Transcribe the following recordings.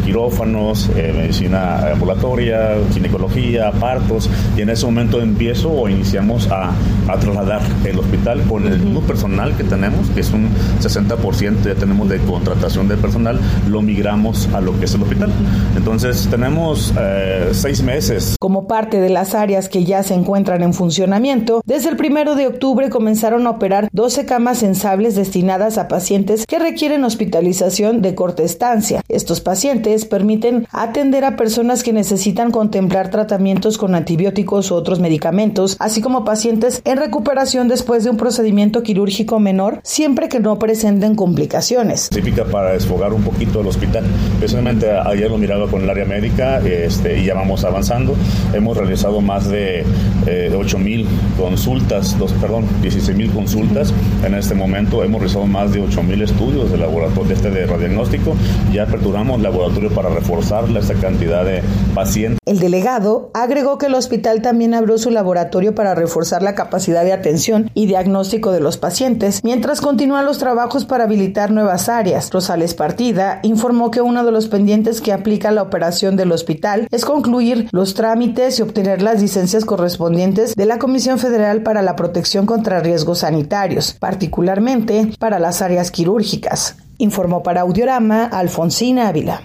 quirófanos, medicina ambulatoria, ginecología, partos, y en ese momento iniciamos a trasladar el hospital con el mismo personal que tenemos, que es un 60% ya tenemos de contratación de personal, lo migramos a lo que es el hospital. Entonces tenemos 6 meses. Como parte de las áreas que ya se encuentran en funcionamiento, desde el 1 de octubre comenzaron a operar 12 camas sensibles destinadas a pacientes que requieren hospitalización de corta estancia. Estos pacientes permiten atender a personas que necesitan contemplar tratamientos con antibióticos u otros medicamentos, así como pacientes en recuperación después de un procedimiento quirúrgico menor, siempre que no presenten complicaciones. Típica para desfogar un poquito el hospital. Personalmente ayer lo miraba con el área médica y ya vamos avanzando. Hemos realizado más de 8,000 consultas, 16,000 consultas. En este momento hemos realizado más de 8,000 estudios de laboratorio de radiodiagnóstico. Ya aperturamos laboratorio para reforzar esa cantidad de pacientes. El delegado agregó que el hospital también abrió su laboratorio para reforzar la capacidad de atención y diagnóstico de los pacientes, mientras continúan los trabajos para habilitar nuevas áreas. Rosales Partida informó que uno de los pendientes que aplica la operación del hospital es concluir los trámites y obtener las licencias correspondientes de la Comisión Federal para la Protección contra Riesgos Sanitarios, particularmente para las áreas quirúrgicas. Informó para Audiorama Alfonsina Ávila.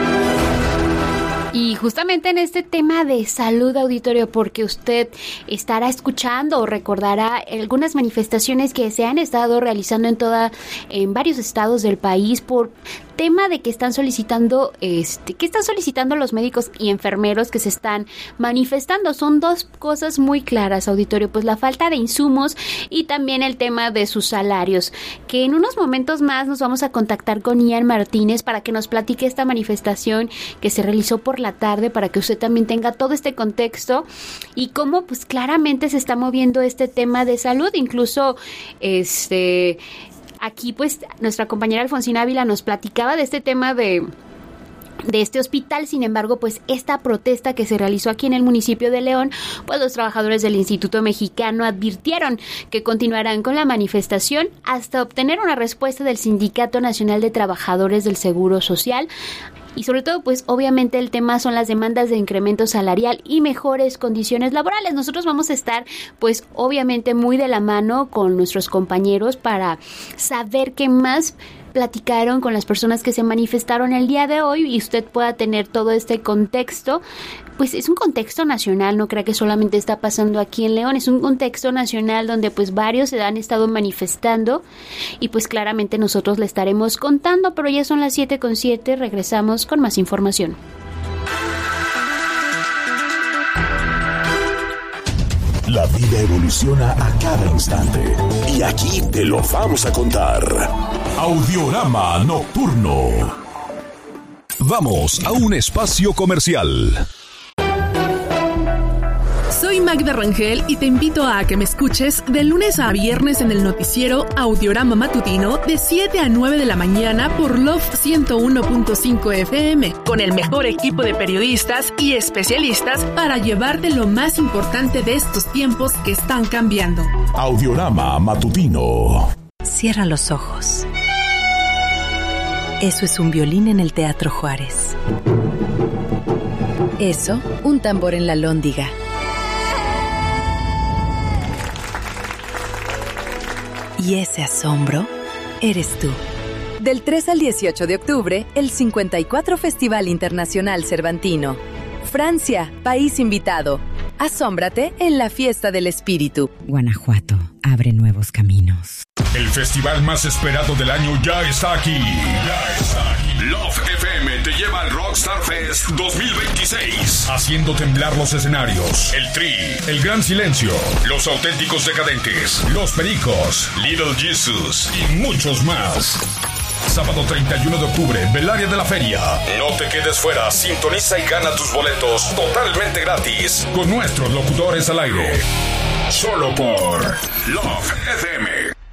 Y justamente en este tema de salud, auditorio, porque usted estará escuchando o recordará algunas manifestaciones que se han estado realizando en varios estados del país por tema de que están solicitando los médicos y enfermeros que se están manifestando. Son dos cosas muy claras, auditorio, pues la falta de insumos y también el tema de sus salarios, que en unos momentos más nos vamos a contactar con Ian Martínez para que nos platique esta manifestación que se realizó por la tarde, para que usted también tenga todo este contexto y cómo pues claramente se está moviendo este tema de salud. Incluso aquí pues nuestra compañera Alfonsina Ávila nos platicaba de este tema de este hospital. Sin embargo, pues esta protesta que se realizó aquí en el municipio de León, pues los trabajadores del Instituto Mexicano advirtieron que continuarán con la manifestación hasta obtener una respuesta del Sindicato Nacional de Trabajadores del Seguro Social. Y sobre todo, pues obviamente el tema son las demandas de incremento salarial y mejores condiciones laborales. Nosotros vamos a estar, pues obviamente muy de la mano con nuestros compañeros para saber qué más platicaron con las personas que se manifestaron el día de hoy y usted pueda tener todo este contexto. Pues es un contexto nacional, no crea que solamente está pasando aquí en León, es un contexto nacional donde pues varios se han estado manifestando y pues claramente nosotros le estaremos contando, pero ya son las 7:07, regresamos con más información. La vida evoluciona a cada instante y aquí te lo vamos a contar. Audiorama Nocturno. Vamos a un espacio comercial. Soy Magda Rangel y te invito a que me escuches de lunes a viernes en el noticiero Audiorama Matutino de 7 a 9 de la mañana por Love 101.5 FM, con el mejor equipo de periodistas y especialistas para llevarte lo más importante de estos tiempos que están cambiando. Audiorama Matutino. Cierra los ojos. Eso es un violín en el Teatro Juárez. Eso, un tambor en la Lóndiga. Y ese asombro eres tú. Del 3 al 18 de octubre, el 54 Festival Internacional Cervantino. Francia, país invitado. Asómbrate en la fiesta del espíritu. Guanajuato abre nuevos caminos. El festival más esperado del año ya está aquí. Love FM te lleva al Rockstar Fest 2026, haciendo temblar los escenarios. El Tri, El Gran Silencio, Los Auténticos Decadentes, Los Pericos, Little Jesus y muchos más. Sábado 31 de octubre, Belaria de la Feria. No te quedes fuera, sintoniza y gana tus boletos totalmente gratis con nuestros locutores al aire. Solo por Love FM.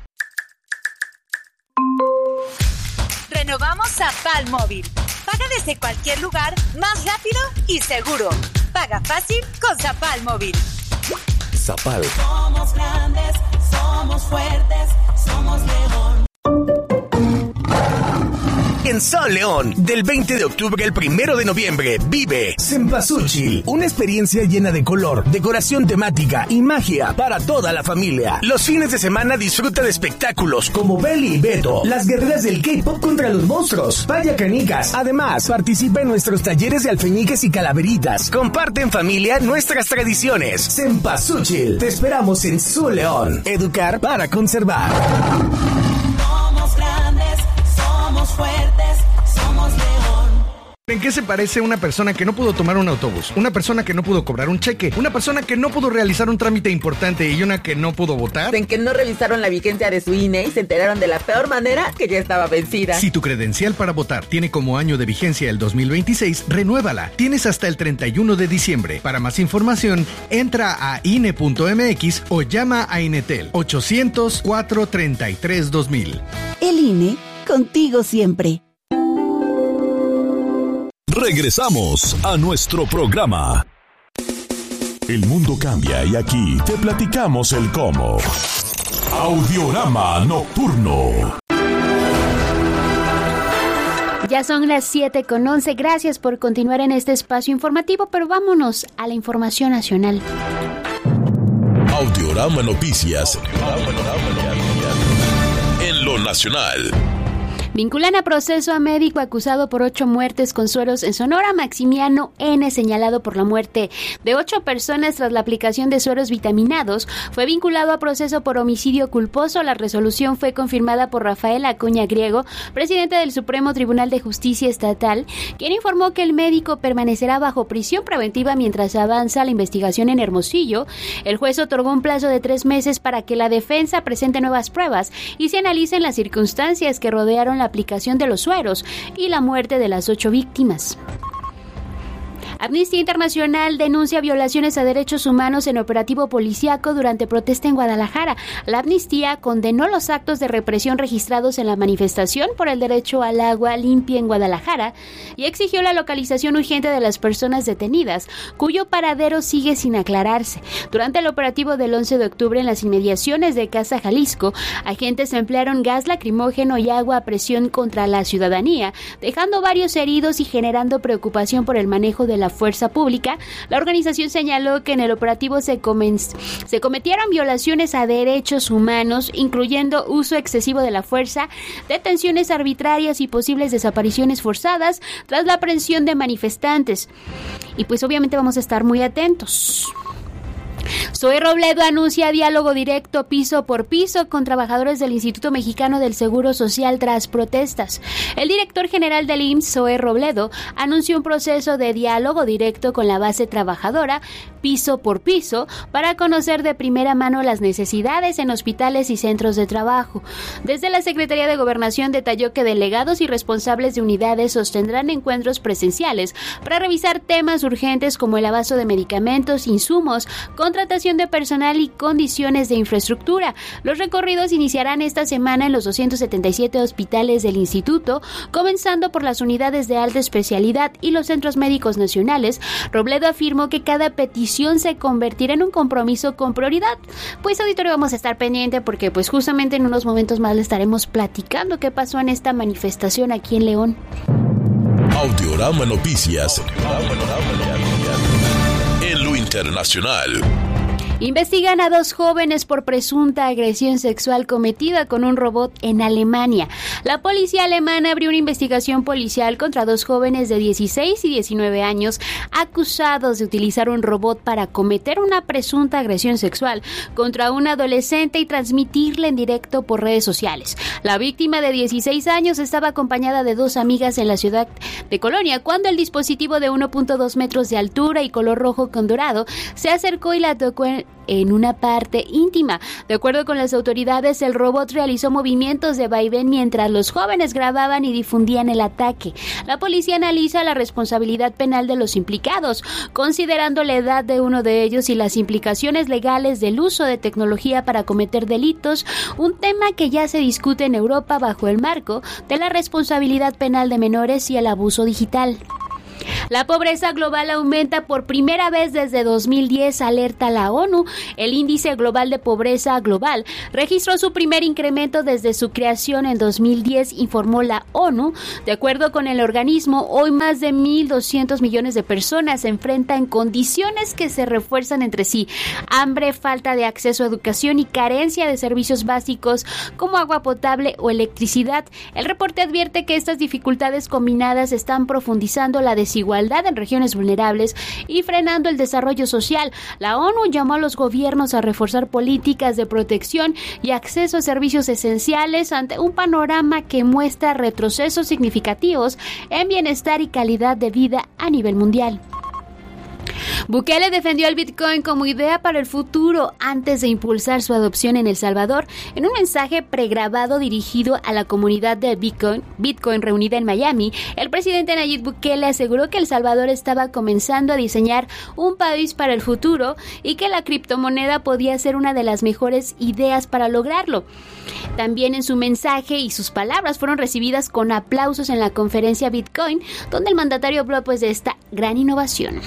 Renovamos Zapal Móvil. Paga desde cualquier lugar, más rápido y seguro. Paga fácil con Zapal Móvil. Zapal. Somos grandes, somos fuertes, somos León. en Sol León. Del 20 de octubre al 1 de noviembre, vive Cempasúchil, una experiencia llena de color, decoración temática y magia para toda la familia. Los fines de semana disfruta de espectáculos como Belly y Beto, las guerreras del K-pop contra los monstruos, Paya Canicas. Además, participa en nuestros talleres de alfeñiques y calaveritas. Comparte en familia nuestras tradiciones. Cempasúchil, te esperamos en Sol León. Educar para conservar. Somos grandes, somos fuertes, somos León. ¿En qué se parece una persona que no pudo tomar un autobús? Una persona que no pudo cobrar un cheque, una persona que no pudo realizar un trámite importante y una que no pudo votar. En que no revisaron la vigencia de su INE y se enteraron de la peor manera que ya estaba vencida. Si tu credencial para votar tiene como año de vigencia el 2026, renuévala. Tienes hasta el 31 de diciembre. Para más información, entra a INE.mx o llama a Inetel 800-433-2000. El INE, contigo siempre. Regresamos a nuestro programa. El mundo cambia y aquí te platicamos el cómo. Audiorama Nocturno. Ya son las 7:11. Gracias por continuar en este espacio informativo, pero vámonos a la información nacional. Audiorama Noticias. En lo nacional. Vinculan a proceso a médico acusado por 8 muertes con sueros en Sonora. Maximiano N., señalado por la muerte de 8 personas tras la aplicación de sueros vitaminados, fue vinculado a proceso por homicidio culposo. La resolución fue confirmada por Rafael Acuña Griego, presidente del Supremo Tribunal de Justicia Estatal, quien informó que el médico permanecerá bajo prisión preventiva mientras avanza la investigación en Hermosillo. El juez otorgó un plazo de 3 meses para que la defensa presente nuevas pruebas y se analicen las circunstancias que rodearon la aplicación de los sueros y la muerte de las 8 víctimas. Amnistía Internacional denuncia violaciones a derechos humanos en operativo policíaco durante protesta en Guadalajara. La amnistía condenó los actos de represión registrados en la manifestación por el derecho al agua limpia en Guadalajara y exigió la localización urgente de las personas detenidas, cuyo paradero sigue sin aclararse. Durante el operativo del 11 de octubre en las inmediaciones de Casa Jalisco, agentes emplearon gas lacrimógeno y agua a presión contra la ciudadanía, dejando varios heridos y generando preocupación por el manejo de la fuerza pública. La organización señaló que en el operativo se cometieron violaciones a derechos humanos, incluyendo uso excesivo de la fuerza, detenciones arbitrarias y posibles desapariciones forzadas tras la aprehensión de manifestantes. Y pues obviamente vamos a estar muy atentos. Zoe Robledo anuncia diálogo directo piso por piso con trabajadores del Instituto Mexicano del Seguro Social tras protestas. El director general del IMSS, Zoe Robledo, anunció un proceso de diálogo directo con la base trabajadora piso por piso para conocer de primera mano las necesidades en hospitales y centros de trabajo. Desde la Secretaría de Gobernación detalló que delegados y responsables de unidades sostendrán encuentros presenciales para revisar temas urgentes como el abasto de medicamentos, insumos, contratación de personal y condiciones de infraestructura. Los recorridos iniciarán esta semana en los 277 hospitales del instituto, comenzando por las unidades de alta especialidad y los centros médicos nacionales. Robledo afirmó que cada petición se convertirá en un compromiso con prioridad. Pues auditorio, vamos a estar pendiente porque pues justamente en unos momentos más le estaremos platicando qué pasó en esta manifestación aquí en León. Audiorama Noticias. En lo internacional. Investigan a 2 jóvenes por presunta agresión sexual cometida con un robot en Alemania. La policía alemana abrió una investigación policial contra 2 jóvenes de 16 y 19 años acusados de utilizar un robot para cometer una presunta agresión sexual contra un adolescente y transmitirla en directo por redes sociales. La víctima de 16 años estaba acompañada de 2 amigas en la ciudad de Colonia cuando el dispositivo de 1.2 metros de altura y color rojo con dorado se acercó y la tocó en una parte íntima. De acuerdo con las autoridades, el robot realizó movimientos de vaivén mientras los jóvenes grababan y difundían el ataque. La policía analiza la responsabilidad penal de los implicados, considerando la edad de uno de ellos y las implicaciones legales del uso de tecnología para cometer delitos, un tema que ya se discute en Europa bajo el marco de la responsabilidad penal de menores y el abuso digital. La pobreza global aumenta por primera vez desde 2010, alerta la ONU. El índice global de pobreza global registró su primer incremento desde su creación en 2010, informó la ONU. De acuerdo con el organismo, hoy más de 1.200 millones de personas se enfrentan condiciones que se refuerzan entre sí: hambre, falta de acceso a educación y carencia de servicios básicos como agua potable o electricidad. El reporte advierte que estas dificultades combinadas están profundizando la desigualdad en regiones vulnerables y frenando el desarrollo social. La ONU llamó a los gobiernos a reforzar políticas de protección y acceso a servicios esenciales ante un panorama que muestra retrocesos significativos en bienestar y calidad de vida a nivel mundial. Bukele defendió el Bitcoin como idea para el futuro antes de impulsar su adopción en El Salvador. En un mensaje pregrabado dirigido a la comunidad de Bitcoin reunida en Miami, el presidente Nayib Bukele aseguró que El Salvador estaba comenzando a diseñar un país para el futuro y que la criptomoneda podía ser una de las mejores ideas para lograrlo. También en su mensaje y sus palabras fueron recibidas con aplausos en la conferencia Bitcoin, donde el mandatario habló de esta gran innovación.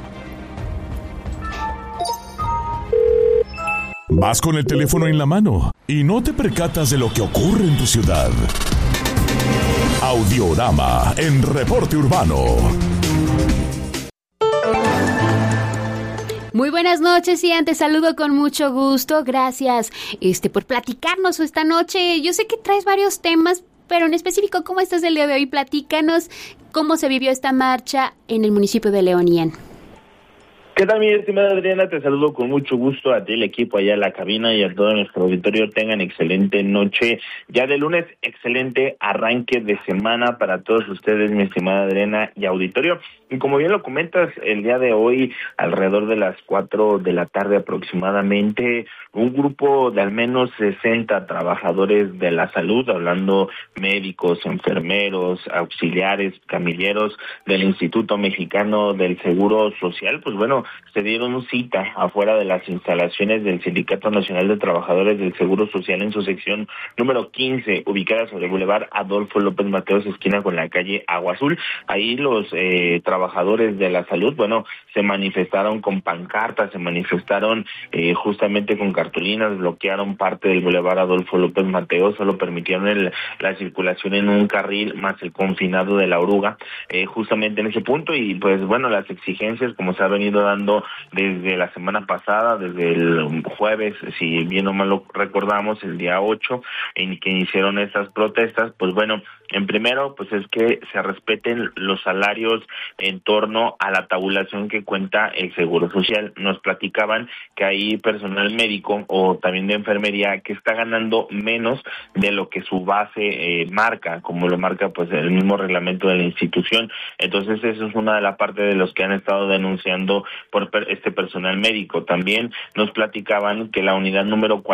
Vas con el teléfono en la mano y no te percatas de lo que ocurre en tu ciudad. Audiorama en Reporte Urbano. Muy buenas noches, Ian, te saludo con mucho gusto. Gracias por platicarnos esta noche. Yo sé que traes varios temas, pero en específico, ¿cómo estás el día de hoy? Platícanos cómo se vivió esta marcha en el municipio de León, Ian. ¿Qué tal, mi estimada Adriana? Te saludo con mucho gusto a ti, el equipo allá en la cabina y a todo nuestro auditorio. Tengan excelente noche. Ya de lunes, excelente arranque de semana para todos ustedes, mi estimada Adriana y auditorio. Y como bien lo comentas, el día de hoy, alrededor de las 4 de la tarde aproximadamente, un grupo de al menos 60 trabajadores de la salud, hablando médicos, enfermeros, auxiliares, camilleros del Instituto Mexicano del Seguro Social, pues bueno, se dieron cita afuera de las instalaciones del Sindicato Nacional de Trabajadores del Seguro Social en su sección número 15, ubicada sobre Boulevard Adolfo López Mateos, esquina con la calle Agua Azul. Ahí los trabajadores de la salud, bueno, se manifestaron con pancartas, se manifestaron justamente con cartulinas, bloquearon parte del Boulevard Adolfo López Mateos, solo permitieron la circulación en un carril más el confinado de la oruga, justamente en ese punto. Y pues bueno, las exigencias, como se ha venido dando desde la semana pasada, desde el jueves, si bien o mal lo recordamos, el día 8, en que iniciaron estas protestas, pues bueno, en primero, pues es que se respeten los salarios en torno a la tabulación que cuenta el Seguro Social. Nos platicaban que hay personal médico o también de enfermería que está ganando menos de lo que su base marca, como lo marca pues el mismo reglamento de la institución. Entonces eso es una de las partes de los que han estado denunciando por este personal médico. También nos platicaban que la unidad número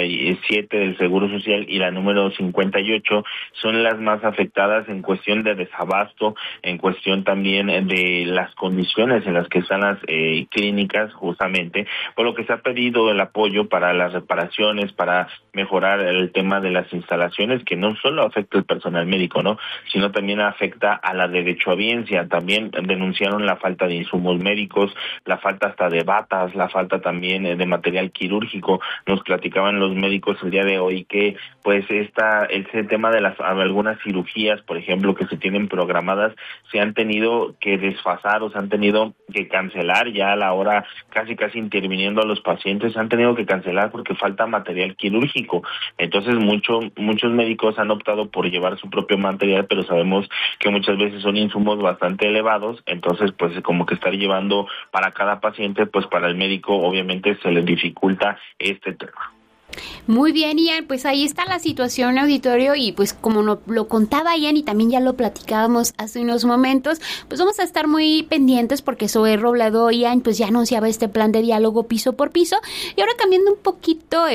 47 del Seguro Social y la número 58 son las más afectadas en cuestión de desabasto, en cuestión también de las condiciones en las que están las clínicas, justamente, por lo que se ha pedido el apoyo para las reparaciones, para mejorar el tema de las instalaciones, que no solo afecta al personal médico, ¿no?, sino también afecta a la derechohabiencia. También denunciaron la falta de insumos médicos, la falta hasta de batas, la falta también de material quirúrgico. Nos platicaban los médicos el día de hoy que pues ese tema de algunas cirugías, por ejemplo, que se tienen programadas, se han tenido que desfasar o se han tenido que cancelar ya a la hora, casi interviniendo a los pacientes, se han tenido que cancelar porque falta material quirúrgico. Entonces muchos médicos han optado por llevar su propio material, pero sabemos que muchas veces son insumos bastante elevados, entonces pues como que estar llevando para cada paciente, pues para el médico obviamente se le dificulta este tema. Muy bien, Ian, pues ahí está la situación, auditorio, y pues como lo contaba Ian y también ya lo platicábamos hace unos momentos, pues vamos a estar muy pendientes porque Zoé Robledo, Ian, pues ya anunciaba este plan de diálogo piso por piso. Y ahora cambiando un poquito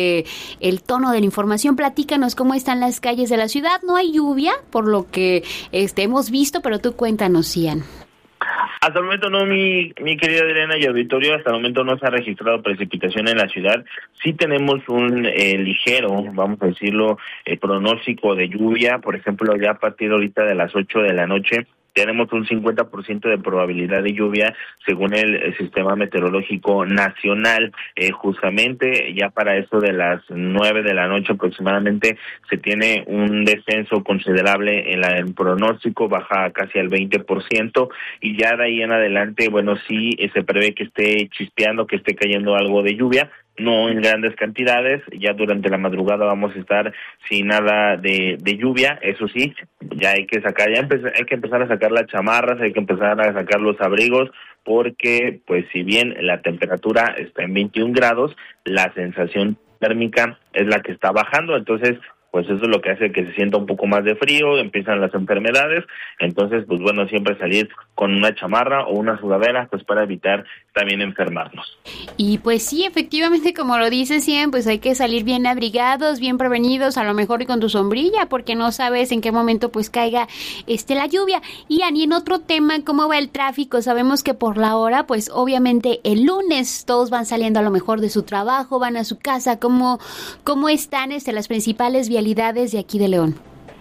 el tono de la información, platícanos cómo están las calles de la ciudad. No hay lluvia, por lo que hemos visto, pero tú cuéntanos, Ian. Hasta el momento no, mi querida Adriana y auditorio, hasta el momento no se ha registrado precipitación en la ciudad. Sí tenemos un ligero, vamos a decirlo, pronóstico de lluvia. Por ejemplo, ya a partir ahorita de las 8 de la noche tenemos un 50% de probabilidad de lluvia según el Sistema Meteorológico Nacional. Justamente ya para eso de las 9 de la noche aproximadamente se tiene un descenso considerable en el pronóstico, baja casi al 20%, y ya de ahí en adelante, bueno, sí se prevé que esté chispeando, que esté cayendo algo de lluvia, no en grandes cantidades. Ya durante la madrugada vamos a estar sin nada de lluvia. Eso sí, ya hay que empezar a sacar las chamarras, hay que empezar a sacar los abrigos, porque pues si bien la temperatura está en 21 grados, la sensación térmica es la que está bajando. Entonces pues eso es lo que hace que se sienta un poco más de frío, empiezan las enfermedades. Entonces, pues bueno, siempre salir con una chamarra o una sudadera, pues para evitar también enfermarnos. Y pues sí, efectivamente, como lo dice Cien, pues hay que salir bien abrigados, bien prevenidos, a lo mejor y con tu sombrilla, porque no sabes en qué momento pues caiga la lluvia. Y en otro tema, ¿cómo va el tráfico? Sabemos que por la hora, pues obviamente el lunes todos van saliendo a lo mejor de su trabajo, van a su casa. ¿Cómo están las principales vialidades de aquí de León?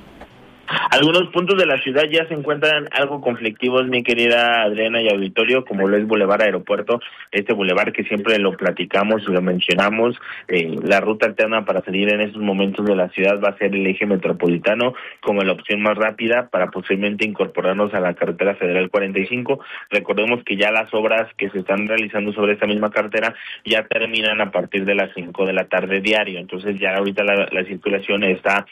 Algunos puntos de la ciudad ya se encuentran algo conflictivos, mi querida Adriana y auditorio, como lo es Boulevard Aeropuerto, este bulevar que siempre lo platicamos y lo mencionamos. La ruta alterna para salir en estos momentos de la ciudad va a ser el eje metropolitano como la opción más rápida para posiblemente incorporarnos a la carretera federal 45. Recordemos que ya las obras que se están realizando sobre esta misma carretera ya terminan a partir de las 5 de la tarde diario. Entonces ya ahorita la circulación está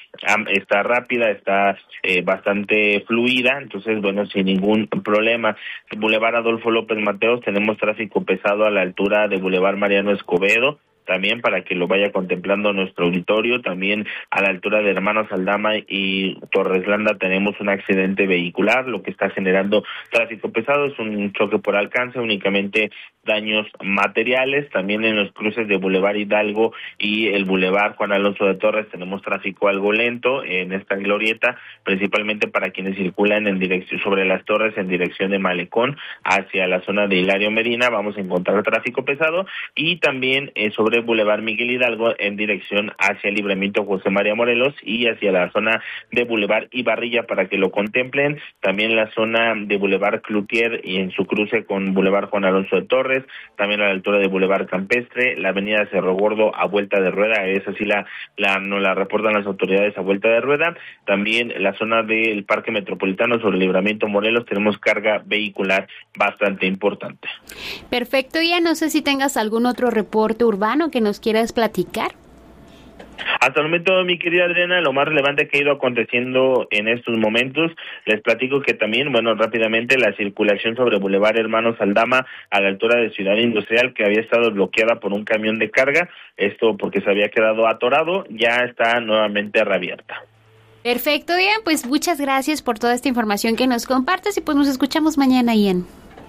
rápida, está bastante fluida, entonces bueno, sin ningún problema. Boulevard Adolfo López Mateos, tenemos tráfico pesado a la altura de Boulevard Mariano Escobedo, también para que lo vaya contemplando nuestro auditorio. También a la altura de Hermanos Aldama y Torres Landa tenemos un accidente vehicular, lo que está generando tráfico pesado es un choque por alcance, únicamente daños materiales. También en los cruces de Boulevard Hidalgo y el Boulevard Juan Alonso de Torres tenemos tráfico algo lento en esta glorieta, principalmente para quienes circulan en dirección sobre las Torres en dirección de Malecón hacia la zona de Hilario Medina, vamos a encontrar tráfico pesado, y también sobre Boulevard Miguel Hidalgo en dirección hacia el Libramiento José María Morelos y hacia la zona de Boulevard Ibarrilla para que lo contemplen. También la zona de Boulevard Cloutier y en su cruce con Boulevard Juan Alonso de Torres, también a la altura de Boulevard Campestre, la avenida Cerro Gordo a vuelta de rueda, esa sí nos la reportan las autoridades a vuelta de rueda. También la zona del Parque Metropolitano sobre el Libramiento Morelos tenemos carga vehicular bastante importante. Perfecto, ya no sé si tengas algún otro reporte urbano que nos quieras platicar. Hasta el momento, mi querida Adriana, lo más relevante que ha ido aconteciendo en estos momentos, les platico que también, bueno, rápidamente la circulación sobre Boulevard Hermanos Aldama a la altura de Ciudad Industrial, que había estado bloqueada por un camión de carga, esto porque se había quedado atorado, ya está nuevamente reabierta. Perfecto, Ian, pues muchas gracias por toda esta información que nos compartes y pues nos escuchamos mañana, Ian.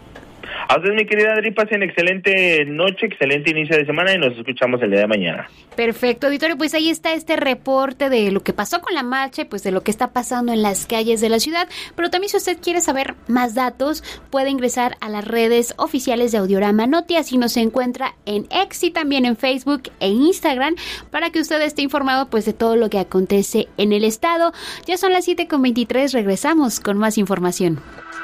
A ustedes, mi querida Adri, pasen excelente noche, excelente inicio de semana y nos escuchamos el día de mañana. Perfecto, auditorio, pues ahí está este reporte de lo que pasó con la marcha, pues de lo que está pasando en las calles de la ciudad, pero también si usted quiere saber más datos, puede ingresar a las redes oficiales de Audiorama Noti, así nos encuentra en X y también en Facebook e Instagram, para que usted esté informado pues de todo lo que acontece en el estado. Ya son las 7:23, regresamos con más información.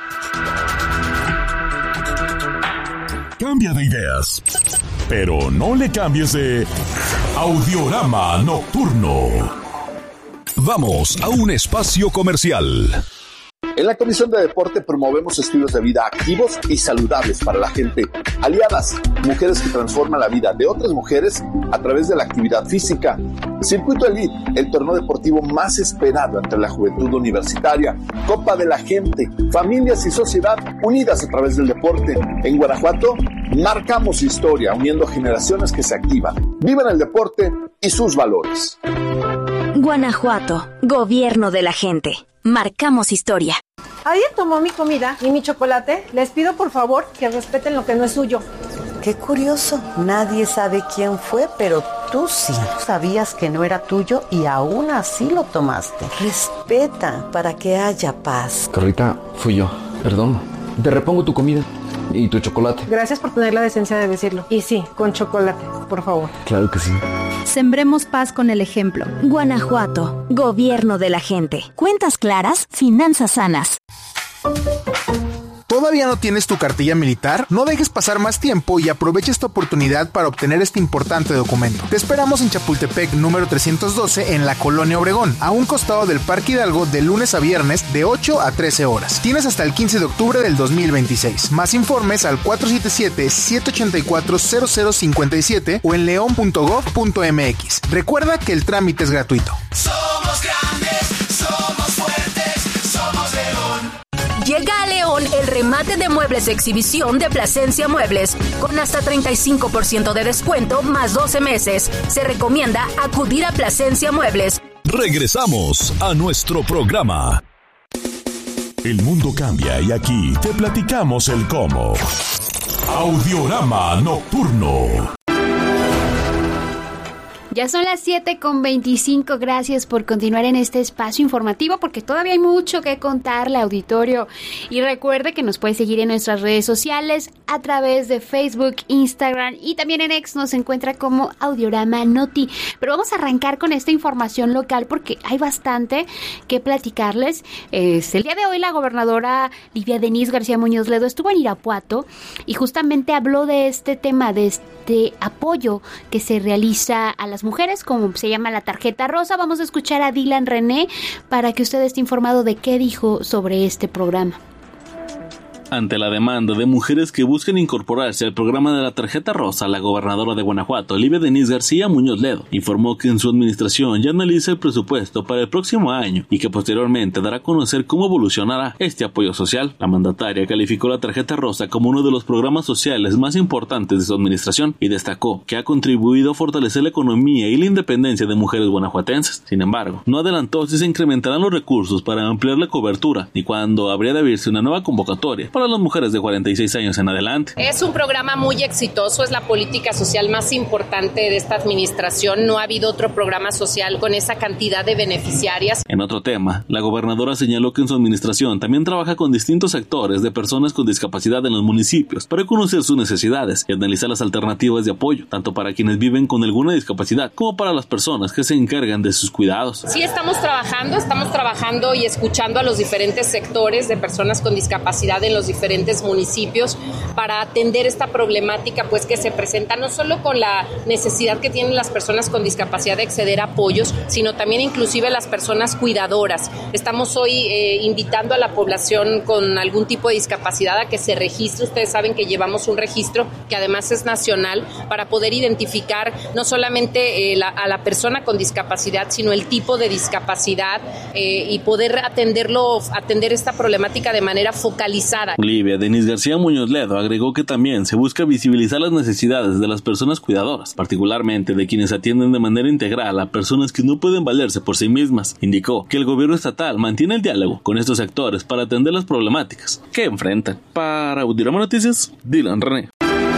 Cambia de ideas, pero no le cambies de Audiorama Nocturno. Vamos a un espacio comercial. En la Comisión de Deporte promovemos estilos de vida activos y saludables para la gente. Aliadas, mujeres que transforman la vida de otras mujeres a través de la actividad física. Circuito Elite, el torneo deportivo más esperado entre la juventud universitaria. Copa de la Gente, familias y sociedad unidas a través del deporte. En Guanajuato, marcamos historia uniendo generaciones que se activan, viven el deporte y sus valores. Guanajuato, gobierno de la gente. Marcamos historia. ¿Alguien tomó mi comida y mi chocolate? Les pido por favor que respeten lo que no es suyo. Qué curioso, nadie sabe quién fue, pero tú sí. Sabías que no era tuyo y aún así lo tomaste. Respeta para que haya paz. Carlita, fui yo, perdón. Te repongo tu comida y tu chocolate. Gracias por tener la decencia de decirlo. Y sí, con chocolate, por favor. Claro que sí. Sembremos paz con el ejemplo. Guanajuato, gobierno de la gente. Cuentas claras, finanzas sanas. ¿Todavía no tienes tu cartilla militar? No dejes pasar más tiempo y aprovecha esta oportunidad para obtener este importante documento. Te esperamos en Chapultepec, número 312, en la Colonia Obregón, a un costado del Parque Hidalgo, de lunes a viernes, de 8 a 13 horas. Tienes hasta el 15 de octubre del 2026. Más informes al 477-784-0057 o en leon.gov.mx. Recuerda que el trámite es gratuito. Somos grandes, somos fuertes, somos León. Llega a León el remate de muebles de exhibición de Plasencia Muebles, con hasta 35% de descuento más 12 meses. Se recomienda acudir a Plasencia Muebles. Regresamos a nuestro programa. El mundo cambia y aquí te platicamos el cómo. Audiorama Nocturno. Ya son las 7:25. Gracias por continuar en este espacio informativo porque todavía hay mucho que contarle, auditorio. Y recuerde que nos puede seguir en nuestras redes sociales a través de Facebook, Instagram y también en X nos encuentra como Audiorama Noti. Pero vamos a arrancar con esta información local porque hay bastante que platicarles. El día de hoy la gobernadora Livia Denisse García Muñoz Ledo estuvo en Irapuato y justamente habló de este tema, de este apoyo que se realiza a las mujeres, como se llama la tarjeta rosa. Vamos a escuchar a Dylan René para que usted esté informado de qué dijo sobre este programa. Ante la demanda de mujeres que buscan incorporarse al programa de la tarjeta rosa, la gobernadora de Guanajuato, Livia Denisse García Muñoz Ledo, informó que en su administración ya analiza el presupuesto para el próximo año y que posteriormente dará a conocer cómo evolucionará este apoyo social. La mandataria calificó la tarjeta rosa como uno de los programas sociales más importantes de su administración y destacó que ha contribuido a fortalecer la economía y la independencia de mujeres guanajuatenses. Sin embargo, no adelantó si se incrementarán los recursos para ampliar la cobertura ni cuándo habría de abrirse una nueva convocatoria para las mujeres de 46 años en adelante. Es un programa muy exitoso, es la política social más importante de esta administración. No ha habido otro programa social con esa cantidad de beneficiarias. En otro tema, la gobernadora señaló que en su administración también trabaja con distintos sectores de personas con discapacidad en los municipios para conocer sus necesidades y analizar las alternativas de apoyo, tanto para quienes viven con alguna discapacidad como para las personas que se encargan de sus cuidados. Sí, estamos trabajando y escuchando a los diferentes sectores de personas con discapacidad en los diferentes municipios para atender esta problemática pues que se presenta no solo con la necesidad que tienen las personas con discapacidad de acceder a apoyos, sino también inclusive las personas cuidadoras. Estamos hoy invitando a la población con algún tipo de discapacidad a que se registre. Ustedes saben que llevamos un registro que además es nacional para poder identificar no solamente a la persona con discapacidad, sino el tipo de discapacidad y poder atender esta problemática de manera focalizada. Livia Denisse García Muñoz Ledo agregó que también se busca visibilizar las necesidades de las personas cuidadoras, particularmente de quienes atienden de manera integral a personas que no pueden valerse por sí mismas. Indicó que el gobierno estatal mantiene el diálogo con estos sectores para atender las problemáticas que enfrentan. Para Audiorama Noticias, Dylan René.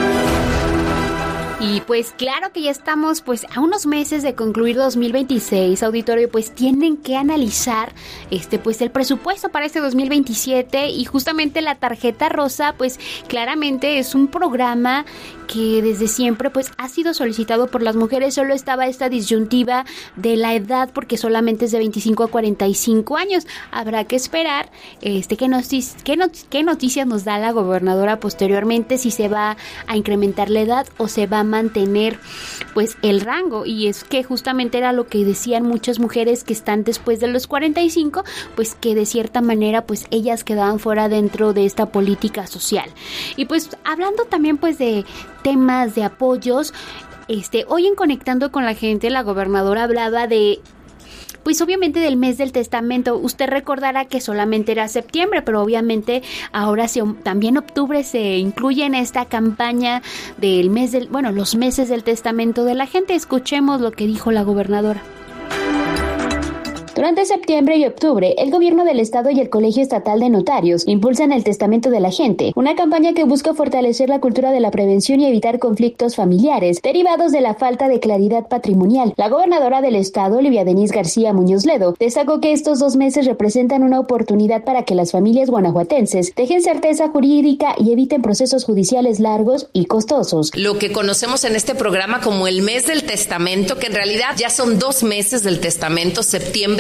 Y pues claro que ya estamos pues a unos meses de concluir 2026, auditorio, pues tienen que analizar pues el presupuesto para este 2027 y justamente la tarjeta rosa pues claramente es un programa que desde siempre pues ha sido solicitado por las mujeres. Solo estaba esta disyuntiva de la edad porque solamente es de 25 a 45 años. Habrá que esperar qué noticias nos da la gobernadora posteriormente, si se va a incrementar la edad o se va a mantener pues el rango. Y es que justamente era lo que decían muchas mujeres que están después de los 45, pues que de cierta manera pues ellas quedaban fuera dentro de esta política social. Y pues hablando también pues de temas de apoyos, hoy en Conectando con la Gente la gobernadora hablaba de pues obviamente del mes del testamento. Usted recordará que solamente era septiembre, pero obviamente ahora también octubre se incluye en esta campaña del mes los meses del testamento de la gente. Escuchemos lo que dijo la gobernadora. Durante septiembre y octubre, el Gobierno del Estado y el Colegio Estatal de Notarios impulsan el Testamento de la Gente, una campaña que busca fortalecer la cultura de la prevención y evitar conflictos familiares derivados de la falta de claridad patrimonial. La gobernadora del Estado, Livia Denisse García Muñoz Ledo, destacó que estos 2 meses representan una oportunidad para que las familias guanajuatenses dejen certeza jurídica y eviten procesos judiciales largos y costosos. Lo que conocemos en este programa como el mes del testamento, que en realidad ya son 2 meses del testamento, septiembre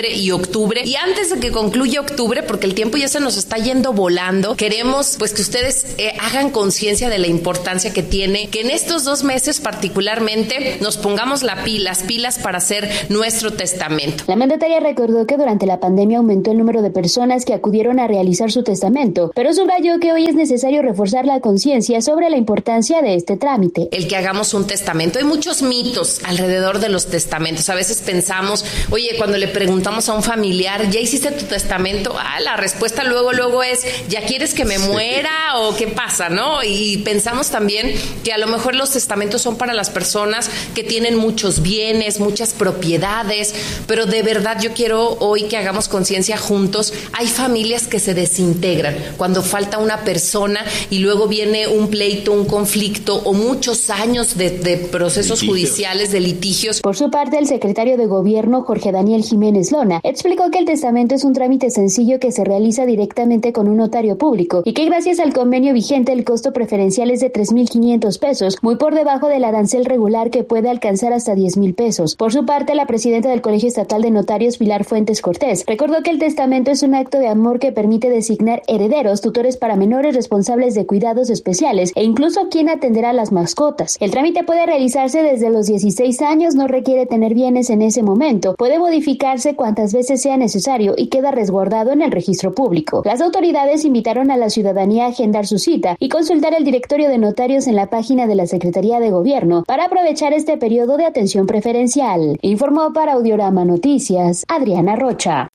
septiembre y octubre. Y antes de que concluya octubre, porque el tiempo ya se nos está yendo volando, queremos pues que ustedes hagan conciencia de la importancia que tiene que en estos 2 meses particularmente nos pongamos las pilas para hacer nuestro testamento. La mandataria recordó que durante la pandemia aumentó el número de personas que acudieron a realizar su testamento, pero subrayó que hoy es necesario reforzar la conciencia sobre la importancia de este trámite. El que hagamos un testamento. Hay muchos mitos alrededor de los testamentos. A veces pensamos, oye, cuando le preguntamos a un familiar, ¿ya hiciste tu testamento? La respuesta luego es, ¿ya quieres que me muera o qué pasa, no? Y pensamos también que a lo mejor los testamentos son para las personas que tienen muchos bienes, muchas propiedades, pero de verdad yo quiero hoy que hagamos conciencia juntos. Hay familias que se desintegran cuando falta una persona y luego viene un pleito, un conflicto o muchos años de procesos judiciales, de litigios. Por su parte, el secretario de Gobierno, Jorge Daniel Jiménez Lona, explicó que el testamento es un trámite sencillo que se realiza directamente con un notario público y que gracias al convenio vigente el costo preferencial es de 3,500 pesos, muy por debajo del arancel regular que puede alcanzar hasta 10,000 pesos. Por su parte, la presidenta del Colegio Estatal de Notarios, Pilar Fuentes Cortés, recordó que el testamento es un acto de amor que permite designar herederos, tutores para menores, responsables de cuidados especiales e incluso quien atenderá a las mascotas. El trámite puede realizarse desde los 16 años, no requiere tener bienes en ese momento, puede modificarse cuantas veces sea necesario y queda resguardado en el registro público. Las autoridades invitaron a la ciudadanía a agendar su cita y consultar el directorio de notarios en la página de la Secretaría de Gobierno para aprovechar este periodo de atención preferencial. Informó para Audiorama Noticias, Adriana Rocha.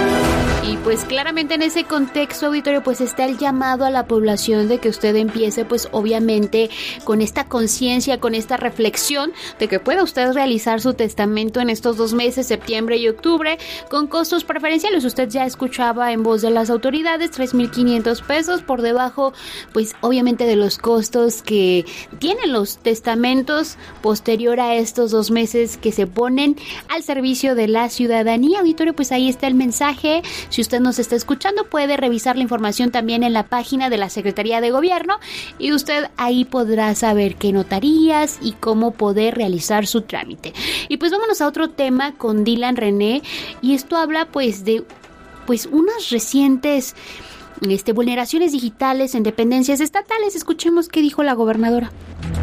Y pues claramente en ese contexto, auditorio, pues está el llamado a la población de que usted empiece pues obviamente con esta conciencia, con esta reflexión de que pueda usted realizar su testamento en estos 2 meses, septiembre y octubre, con costos preferenciales. Usted ya escuchaba en voz de las autoridades, 3,500 pesos por debajo pues obviamente de los costos que tienen los testamentos posterior a estos 2 meses que se ponen al servicio de la ciudadanía. Auditorio, pues ahí está el mensaje. Si usted nos está escuchando, puede revisar la información también en la página de la Secretaría de Gobierno y usted ahí podrá saber qué notarías y cómo poder realizar su trámite. Y pues vámonos a otro tema con Dylan René, y esto habla pues de unas recientes vulneraciones digitales en dependencias estatales. Escuchemos qué dijo la gobernadora.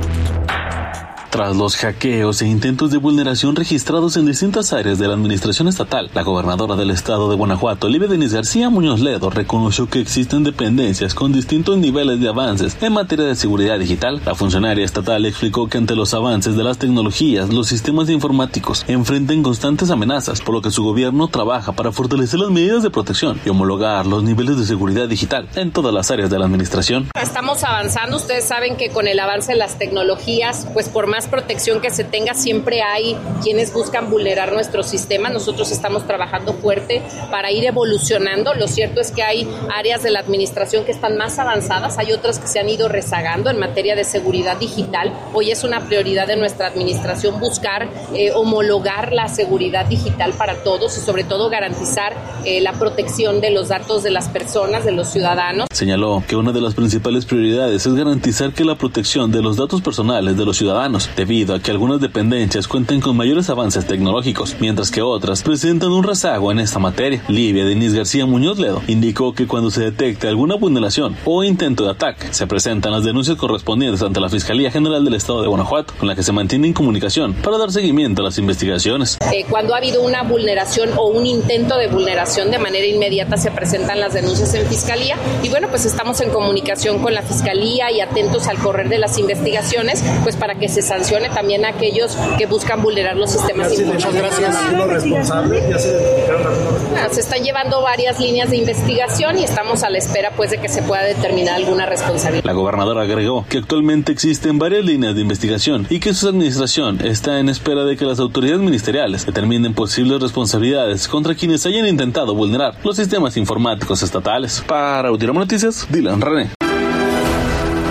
Tras los hackeos e intentos de vulneración registrados en distintas áreas de la administración estatal, la gobernadora del estado de Guanajuato, Olivia Denise García Muñoz Ledo, reconoció que existen dependencias con distintos niveles de avances en materia de seguridad digital. La funcionaria estatal explicó que ante los avances de las tecnologías, los sistemas informáticos enfrentan constantes amenazas, por lo que su gobierno trabaja para fortalecer las medidas de protección y homologar los niveles de seguridad digital en todas las áreas de la administración. Estamos avanzando. Ustedes saben que con el avance de las tecnologías, pues por más protección que se tenga, siempre hay quienes buscan vulnerar nuestro sistema. Nosotros estamos trabajando fuerte para ir evolucionando. Lo cierto es que hay áreas de la administración que están más avanzadas, hay otras que se han ido rezagando en materia de seguridad digital. Hoy es una prioridad de nuestra administración buscar homologar la seguridad digital para todos y sobre todo garantizar la protección de los datos de las personas, de los ciudadanos. Señaló que una de las principales prioridades es garantizar que la protección de los datos personales de los ciudadanos, debido a que algunas dependencias cuentan con mayores avances tecnológicos, mientras que otras presentan un rezago en esta materia. Olivia Denise García Muñoz Ledo indicó que cuando se detecte alguna vulneración o intento de ataque, se presentan las denuncias correspondientes ante la Fiscalía General del Estado de Guanajuato, con la que se mantiene en comunicación para dar seguimiento a las investigaciones. Cuando ha habido una vulneración o un intento de vulneración, de manera inmediata se presentan las denuncias en Fiscalía y bueno, pues estamos en comunicación con la Fiscalía y atentos al correr de las investigaciones, pues para que se sancione también a aquellos que buscan vulnerar los sistemas informáticos. Gracias. ¿Algunos responsables? ¿Ya se identificaron algunos? Se están llevando varias líneas de investigación y estamos a la espera pues de que se pueda determinar alguna responsabilidad. La gobernadora agregó que actualmente existen varias líneas de investigación y que su administración está en espera de que las autoridades ministeriales determinen posibles responsabilidades contra quienes hayan intentado vulnerar los sistemas informáticos estatales. Para Audiorama Noticias, Dylan René. Y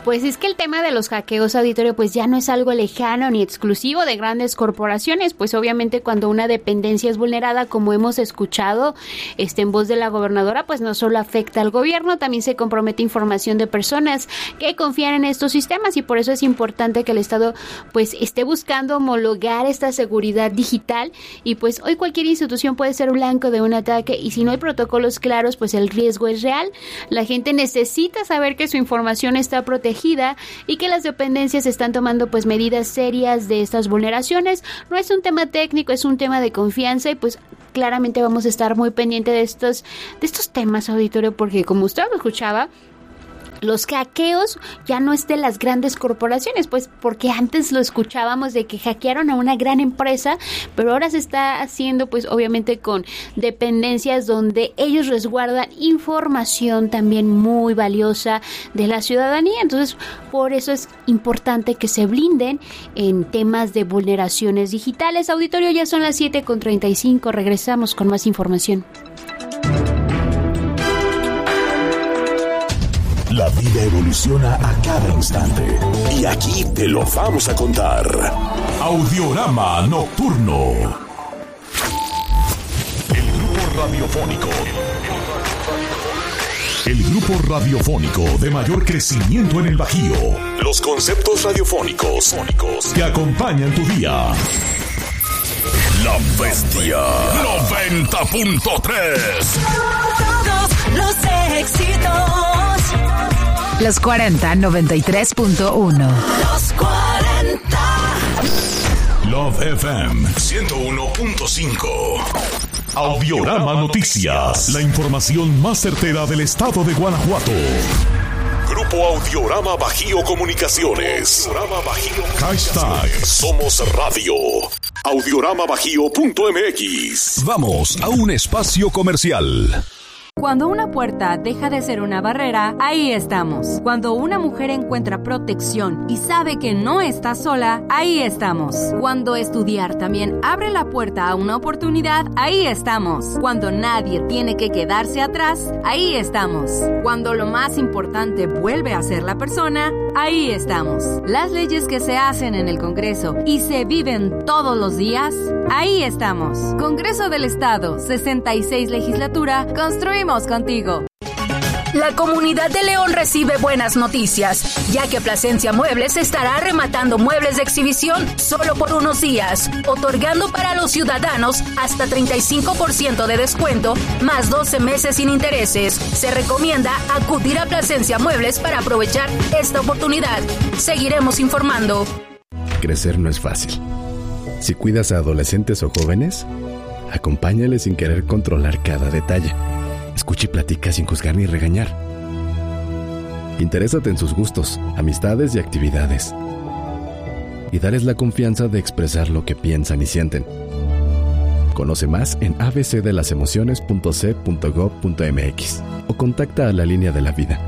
pues es que el tema de los hackeos, auditorio, pues ya no es algo lejano ni exclusivo de grandes corporaciones, pues obviamente cuando una dependencia es vulnerada, como hemos escuchado en voz de la gobernadora, pues no solo afecta al gobierno, también se compromete información de personas que confían en estos sistemas, y por eso es importante que el Estado pues esté buscando homologar esta seguridad digital, y pues hoy cualquier institución puede ser blanco de un ataque, y si no hay protocolos claros, pues el riesgo es real. La gente necesita saber que su información está protegida y que las dependencias están tomando pues medidas serias de estas vulneraciones. No es un tema técnico, es un tema de confianza, y pues claramente vamos a estar muy pendientes de estos temas, auditorio, porque como usted lo escuchaba, los hackeos ya no es de las grandes corporaciones, pues porque antes lo escuchábamos de que hackearon a una gran empresa, pero ahora se está haciendo pues obviamente con dependencias donde ellos resguardan información también muy valiosa de la ciudadanía. Entonces, por eso es importante que se blinden en temas de vulneraciones digitales. Auditorio, ya son las 7:35, regresamos con más información. La vida evoluciona a cada instante y aquí te lo vamos a contar. Audiorama Nocturno. El grupo radiofónico de mayor crecimiento en el Bajío. Los conceptos radiofónicos que acompañan tu día. La Bestia 90.3. Todos los éxitos. Los 40 93.1. Los 40. Love FM 101.5. Audiorama Noticias. La información más certera del estado de Guanajuato. Grupo Audiorama Bajío Comunicaciones. Hashtag Somos Radio. Audioramabajío.mx. Vamos a un espacio comercial. Cuando una puerta deja de ser una barrera, ahí estamos. Cuando una mujer encuentra protección y sabe que no está sola, ahí estamos. Cuando estudiar también abre la puerta a una oportunidad, ahí estamos. Cuando nadie tiene que quedarse atrás, ahí estamos. Cuando lo más importante vuelve a ser la persona, ahí estamos. Las leyes que se hacen en el Congreso y se viven todos los días, ahí estamos. Congreso del Estado, 66 Legislatura, construimos contigo. La comunidad de León recibe buenas noticias, ya que Plasencia Muebles estará rematando muebles de exhibición solo por unos días, otorgando para los ciudadanos hasta 35% de descuento, más 12 meses sin intereses. Se recomienda acudir a Plasencia Muebles para aprovechar esta oportunidad. Seguiremos informando. Crecer no es fácil. Si cuidas a adolescentes o jóvenes, acompáñales sin querer controlar cada detalle. Escucha y platica sin juzgar ni regañar. Interésate en sus gustos, amistades y actividades. Y darles la confianza de expresar lo que piensan y sienten. Conoce más en abcdelasemociones.c.gov.mx o contacta a la Línea de la Vida,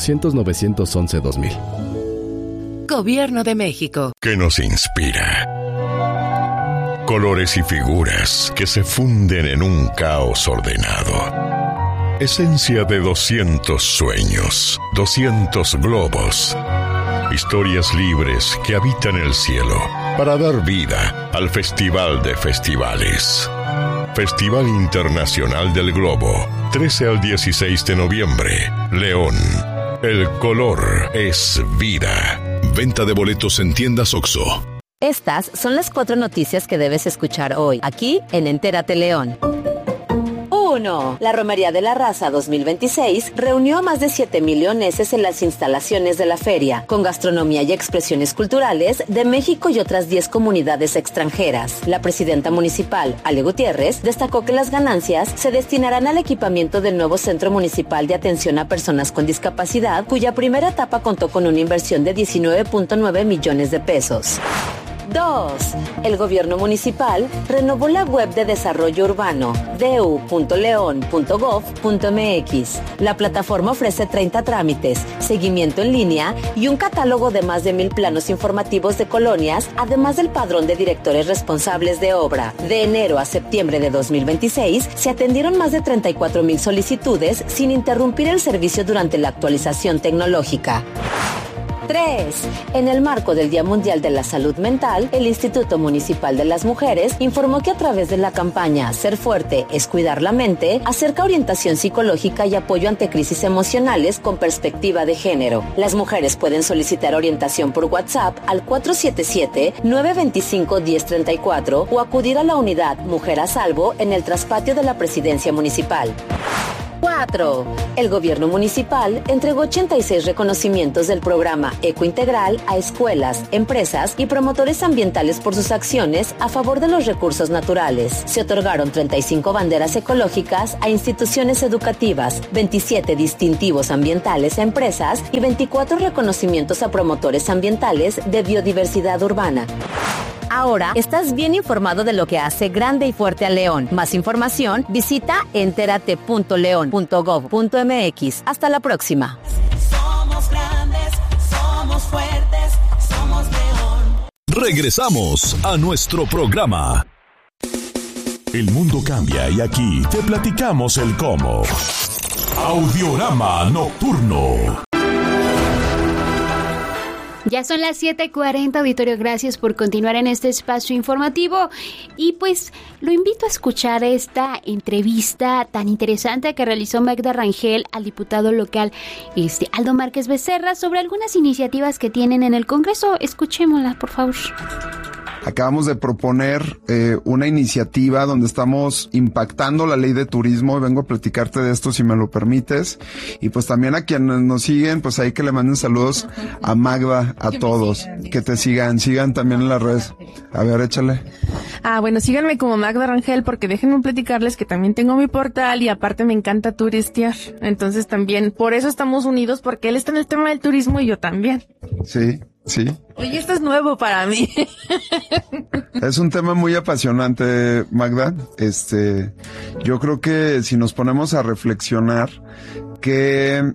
800-911-2000. Gobierno de México. ¿Qué nos inspira? Colores y figuras que se funden en un caos ordenado. Esencia de 200 sueños, 200 globos. Historias libres que habitan el cielo para dar vida al Festival de Festivales. Festival Internacional del Globo, 13 al 16 de noviembre, León. El color es vida. Venta de boletos en tiendas OXXO. Estas son las 4 noticias que debes escuchar hoy, aquí en Entérate León. 1. La Romería de la Raza 2026 reunió a más de 7,000 leoneses en las instalaciones de la feria, con gastronomía y expresiones culturales de México y otras 10 comunidades extranjeras. La presidenta municipal, Ale Gutiérrez, destacó que las ganancias se destinarán al equipamiento del nuevo Centro Municipal de Atención a Personas con Discapacidad, cuya primera etapa contó con una inversión de 19.9 millones de pesos. 2. El gobierno municipal renovó la web de desarrollo urbano du.leon.gov.mx. La plataforma ofrece 30 trámites, seguimiento en línea y un catálogo de más de 1,000 planos informativos de colonias, además del padrón de directores responsables de obra. De enero a septiembre de 2026 se atendieron más de 34,000 solicitudes sin interrumpir el servicio durante la actualización tecnológica. 3. En el marco del Día Mundial de la Salud Mental, el Instituto Municipal de las Mujeres informó que a través de la campaña Ser Fuerte es Cuidar la Mente, acerca orientación psicológica y apoyo ante crisis emocionales con perspectiva de género. Las mujeres pueden solicitar orientación por WhatsApp al 477-925-1034 o acudir a la unidad Mujer a Salvo en el traspatio de la Presidencia Municipal. 4. El gobierno municipal entregó 86 reconocimientos del programa Ecointegral a escuelas, empresas y promotores ambientales por sus acciones a favor de los recursos naturales. Se otorgaron 35 banderas ecológicas a instituciones educativas, 27 distintivos ambientales a empresas y 24 reconocimientos a promotores ambientales de biodiversidad urbana. Ahora estás bien informado de lo que hace grande y fuerte a León. Más información, visita enterate.leon.gov.mx. Hasta la próxima. Somos grandes, somos fuertes, somos León. Regresamos a nuestro programa. El mundo cambia y aquí te platicamos el cómo. Audiorama Nocturno. Ya son las 7:40, auditorio, gracias por continuar en este espacio informativo y pues lo invito a escuchar esta entrevista tan interesante que realizó Magda Rangel al diputado local Aldo Márquez Becerra sobre algunas iniciativas que tienen en el Congreso. Escuchémosla, por favor. Acabamos de proponer una iniciativa donde estamos impactando la ley de turismo. Vengo a platicarte de esto, si me lo permites. Y pues también a quienes nos siguen, pues ahí que le manden saludos a Magda, a todos. Que te sigan también en las redes. A ver, échale. Bueno, síganme como Magda Rangel, porque déjenme platicarles que también tengo mi portal y aparte me encanta turistear. Entonces también, por eso estamos unidos, porque él está en el tema del turismo y yo también. Sí. Oye, esto es nuevo para mí. Es un tema muy apasionante, Magda. Yo creo que si nos ponemos a reflexionar, qué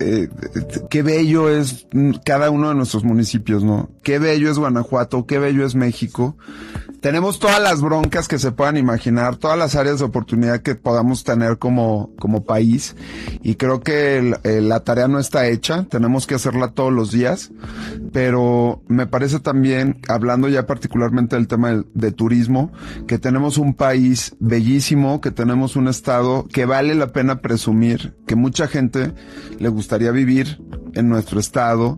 bello es cada uno de nuestros municipios, ¿no? Qué bello es Guanajuato, qué bello es México. Tenemos todas las broncas que se puedan imaginar, todas las áreas de oportunidad que podamos tener como país, y creo que la tarea no está hecha, tenemos que hacerla todos los días, pero me parece también, hablando ya particularmente del tema de turismo, que tenemos un país bellísimo, que tenemos un estado que vale la pena presumir, que mucha gente le gustaría vivir en nuestro estado,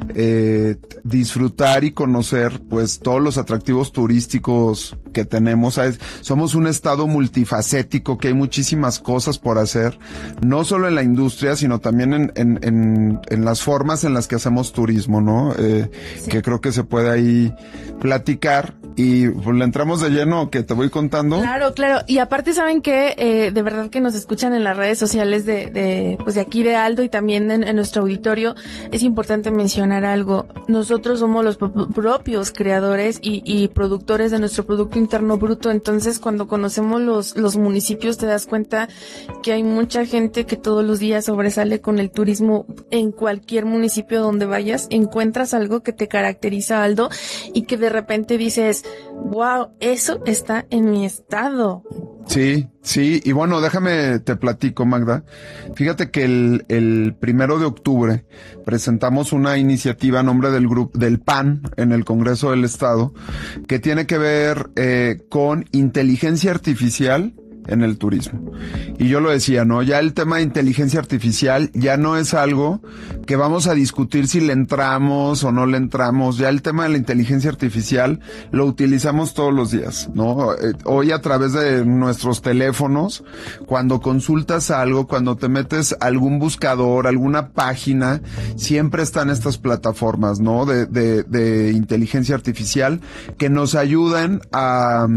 disfrutar y conocer pues todos los atractivos turísticos que tenemos. ¿Sabes? Somos un estado multifacético, que hay muchísimas cosas por hacer, no solo en la industria, sino también en las formas en las que hacemos turismo, ¿no? Sí. Que creo que se puede ahí platicar. Y pues le entramos de lleno, que te voy contando. Claro. Y aparte, ¿saben qué? De verdad que nos escuchan en las redes sociales de aquí de Aldo y también en nuestro auditorio. Es importante mencionar algo. Nosotros somos los propios creadores y productores de nuestro Producto Interno Bruto. Entonces, cuando conocemos los municipios, te das cuenta que hay mucha gente que todos los días sobresale con el turismo. En cualquier municipio donde vayas, encuentras algo que te caracteriza, Aldo, y que de repente dices, wow, eso está en mi estado. Sí, y bueno, déjame te platico, Magda. Fíjate que el 1 de octubre presentamos una iniciativa a nombre del grupo del PAN en el Congreso del Estado, que tiene que ver con inteligencia artificial en el turismo. Y yo lo decía, ¿no? Ya el tema de inteligencia artificial ya no es algo que vamos a discutir si le entramos o no le entramos. Ya el tema de la inteligencia artificial lo utilizamos todos los días, ¿no? Hoy a través de nuestros teléfonos, cuando consultas algo, cuando te metes a algún buscador, alguna página, siempre están estas plataformas, ¿no? De inteligencia artificial que nos ayudan a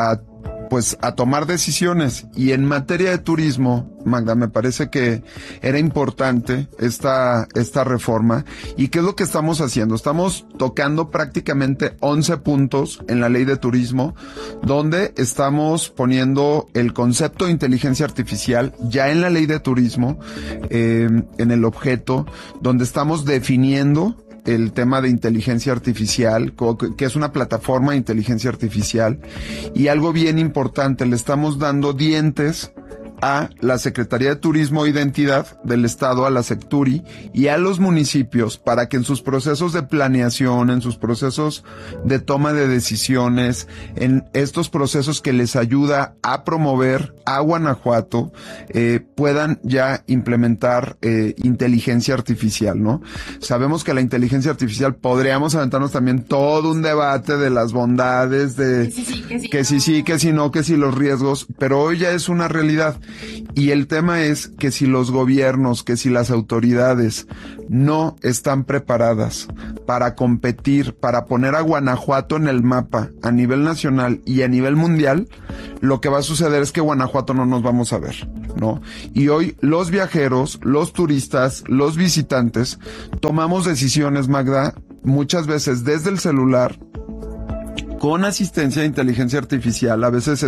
tomar decisiones. Y en materia de turismo, Magda, me parece que era importante esta reforma. ¿Y qué es lo que estamos haciendo? Estamos tocando prácticamente 11 puntos en la ley de turismo, donde estamos poniendo el concepto de inteligencia artificial ya en la ley de turismo, en el objeto, donde estamos definiendo el tema de inteligencia artificial, que es una plataforma de inteligencia artificial, y algo bien importante, le estamos dando dientes a la Secretaría de Turismo e Identidad del Estado, a la Secturi y a los municipios para que en sus procesos de planeación, en sus procesos de toma de decisiones, en estos procesos que les ayuda a promover a Guanajuato, puedan ya implementar inteligencia artificial, ¿no? Sabemos que la inteligencia artificial podríamos aventarnos también todo un debate de las bondades, de que sí, que si no, que si los riesgos, pero hoy ya es una realidad. Y el tema es que si los gobiernos, que si las autoridades no están preparadas para competir, para poner a Guanajuato en el mapa a nivel nacional y a nivel mundial, lo que va a suceder es que Guanajuato no nos vamos a ver, ¿no? Y hoy los viajeros, los turistas, los visitantes, tomamos decisiones, Magda, muchas veces desde el celular, con asistencia de inteligencia artificial. A veces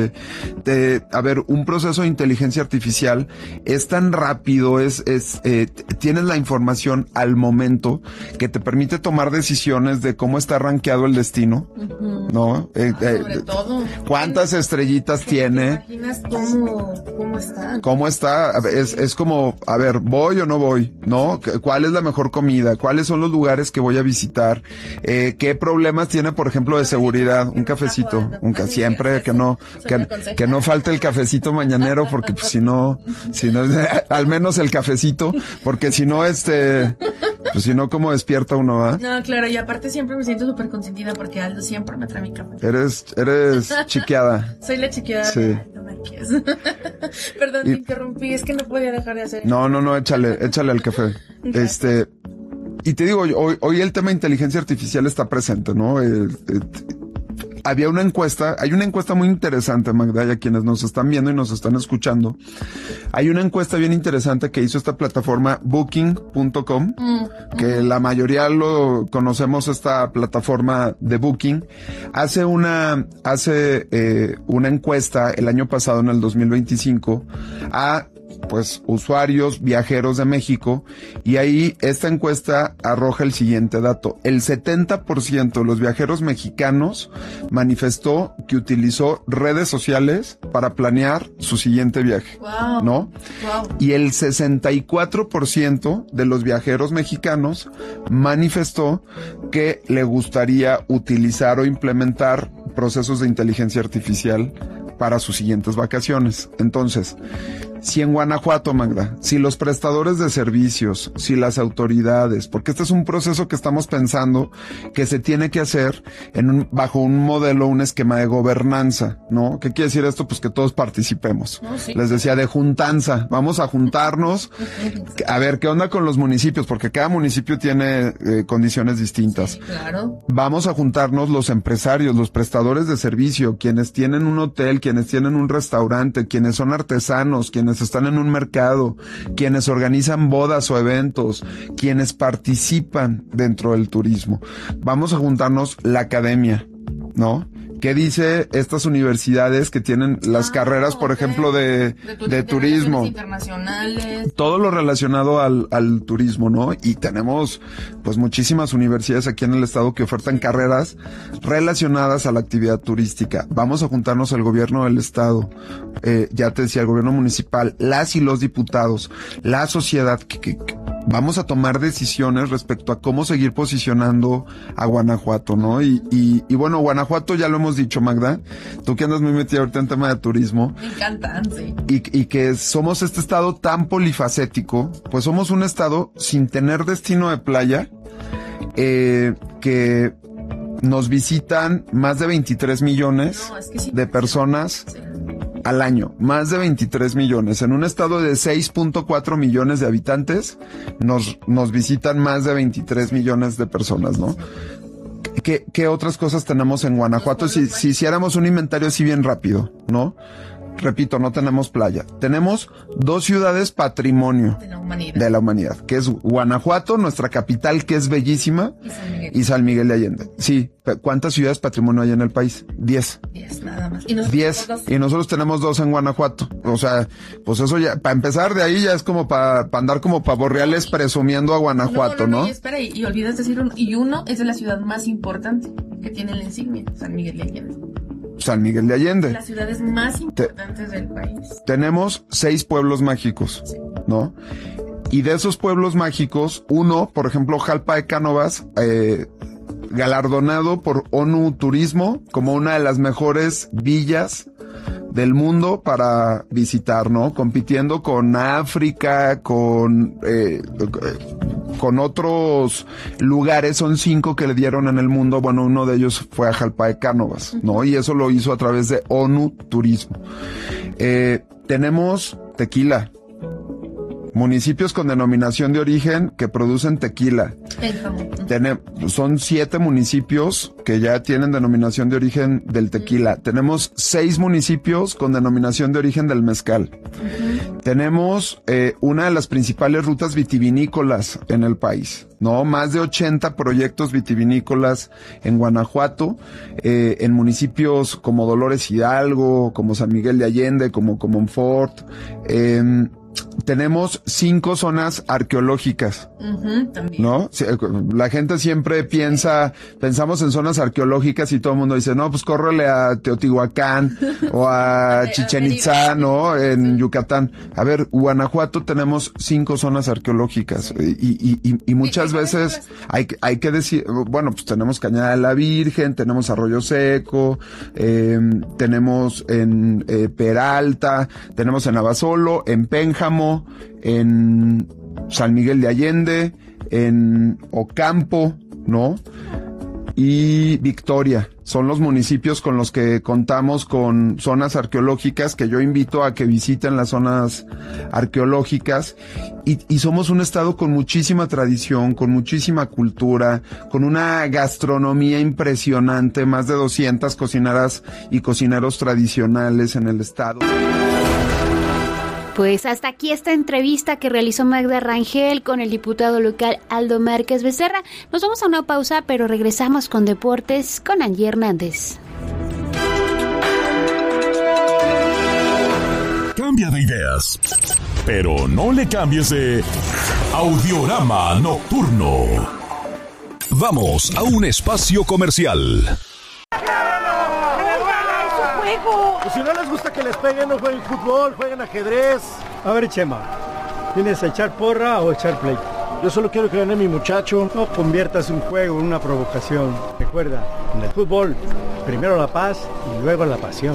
un proceso de inteligencia artificial es tan rápido, tienes la información al momento que te permite tomar decisiones de cómo está rankeado el destino, ¿no? Sobre todo. ¿Cuántas estrellitas tiene? ¿Te imaginas cómo está? ¿Cómo está? Es como, a ver, ¿voy o no voy? ¿No? ¿Cuál es la mejor comida? ¿Cuáles son los lugares que voy a visitar? ¿Qué problemas tiene, por ejemplo, de seguridad? Un cafecito, siempre que no falte el cafecito mañanero, porque pues, si no, al menos el cafecito, porque si no, pues si no, ¿cómo despierta uno, va? No, claro, y aparte siempre me siento súper consentida porque Aldo siempre me trae mi café. Eres chiqueada. Soy la chiqueada. Sí. No me quieres. Perdón, te interrumpí, es que no podía dejar de hacer. No, échale al café. Okay. Y te digo, hoy el tema de inteligencia artificial está presente, ¿no? Hay una encuesta muy interesante, Magda, y a quienes nos están viendo y nos están escuchando. Hay una encuesta bien interesante que hizo esta plataforma Booking.com, que la mayoría lo conocemos, esta plataforma de Booking. Hace una encuesta el año pasado, en el 2025, a usuarios, viajeros de México, y ahí esta encuesta arroja el siguiente dato: el 70% de los viajeros mexicanos manifestó que utilizó redes sociales para planear su siguiente viaje, ¿no? Y el 64% de los viajeros mexicanos manifestó que le gustaría utilizar o implementar procesos de inteligencia artificial para sus siguientes vacaciones. Entonces, si en Guanajuato, Magda, si los prestadores de servicios, si las autoridades, porque este es un proceso que estamos pensando que se tiene que hacer bajo un modelo, un esquema de gobernanza, ¿no? ¿Qué quiere decir esto? Pues que todos participemos. Sí. Les decía, de juntanza. Vamos a juntarnos, a ver qué onda con los municipios, porque cada municipio tiene condiciones distintas. Sí, claro. Vamos a juntarnos los empresarios, los prestadores de servicio, quienes tienen un hotel, quienes tienen un restaurante, quienes son artesanos, quienes están en un mercado, quienes organizan bodas o eventos, quienes participan dentro del turismo. Vamos a juntarnos la academia, ¿no? ¿Qué dice estas universidades que tienen las carreras, por ejemplo, de turismo? Internacionales. Todo lo relacionado al turismo, ¿no? Y tenemos, pues, muchísimas universidades aquí en el estado que ofertan carreras relacionadas a la actividad turística. Vamos a juntarnos al gobierno del estado, ya te decía, el gobierno municipal, las y los diputados, la sociedad, que vamos a tomar decisiones respecto a cómo seguir posicionando a Guanajuato, ¿no? Y bueno, Guanajuato ya lo hemos dicho, Magda, tú que andas muy metida ahorita en tema de turismo. Me encantan, sí. Y que somos este estado tan polifacético, pues somos un estado sin tener destino de playa, que nos visitan más de 23 millones de personas. Sí. Al año, más de 23 millones. En un estado de 6.4 millones de habitantes, nos visitan más de 23 millones de personas, ¿no? ¿Qué otras cosas tenemos en Guanajuato? Si hiciéramos un inventario así bien rápido, ¿no? Repito, no tenemos playa. Tenemos 2 ciudades patrimonio de la humanidad, que es Guanajuato, nuestra capital, que es bellísima, y San Miguel de Allende. Sí, ¿cuántas ciudades patrimonio hay en el país? 10. 10 nada más. 10. Y nosotros tenemos 2 en Guanajuato. O sea, pues eso ya, para empezar de ahí ya es como para andar como pavos reales presumiendo a Guanajuato, ¿no? Y espera, y olvidas decir uno es de la ciudad más importante que tiene la insignia, San Miguel de Allende. San Miguel de Allende. Las ciudades más importantes del país. Tenemos 6 pueblos mágicos, ¿no? Y de esos pueblos mágicos, uno, por ejemplo, Jalpa de Cánovas, galardonado por ONU Turismo como una de las mejores villas del mundo para visitar, ¿no? Compitiendo con África, con otros lugares, son 5 que le dieron en el mundo, bueno, uno de ellos fue a Jalpa de Cánovas, ¿no? Y eso lo hizo a través de ONU Turismo. Tenemos tequila. Municipios con denominación de origen que producen tequila. Son 7 municipios que ya tienen denominación de origen del tequila. Tenemos 6 municipios con denominación de origen del mezcal. Tenemos una de las principales rutas vitivinícolas en el país, ¿no? Más de 80 proyectos vitivinícolas en Guanajuato, en municipios como Dolores Hidalgo, como San Miguel de Allende, como Comonfort. Tenemos 5 zonas arqueológicas, también. ¿No? La gente siempre pensamos en zonas arqueológicas y todo el mundo dice, no, pues córrele a Teotihuacán o a Chichén Itzá, ¿no? En Yucatán. A ver, Guanajuato tenemos 5 zonas arqueológicas y muchas veces hay que decir, bueno, pues tenemos Cañada de la Virgen, tenemos Arroyo Seco, tenemos en Peralta, tenemos en Abasolo, en Pénjamo, en San Miguel de Allende, en Ocampo, ¿no? Y Victoria. Son los municipios con los que contamos con zonas arqueológicas, que yo invito a que visiten las zonas arqueológicas. Y somos un estado con muchísima tradición, con muchísima cultura, con una gastronomía impresionante, más de 200 cocineras y cocineros tradicionales en el estado. Pues hasta aquí esta entrevista que realizó Magda Rangel con el diputado local Aldo Márquez Becerra. Nos vamos a una pausa, pero regresamos con deportes con Angie Hernández. Cambia de ideas, pero no le cambies de Audiorama Nocturno. Vamos a un espacio comercial. Pues si no les gusta que les peguen, no jueguen fútbol, jueguen ajedrez. A ver, Chema, ¿vienes a echar porra o echar pleito? Yo solo quiero que gane mi muchacho. No conviertas un juego en una provocación. Recuerda, en el fútbol, primero la paz y luego la pasión.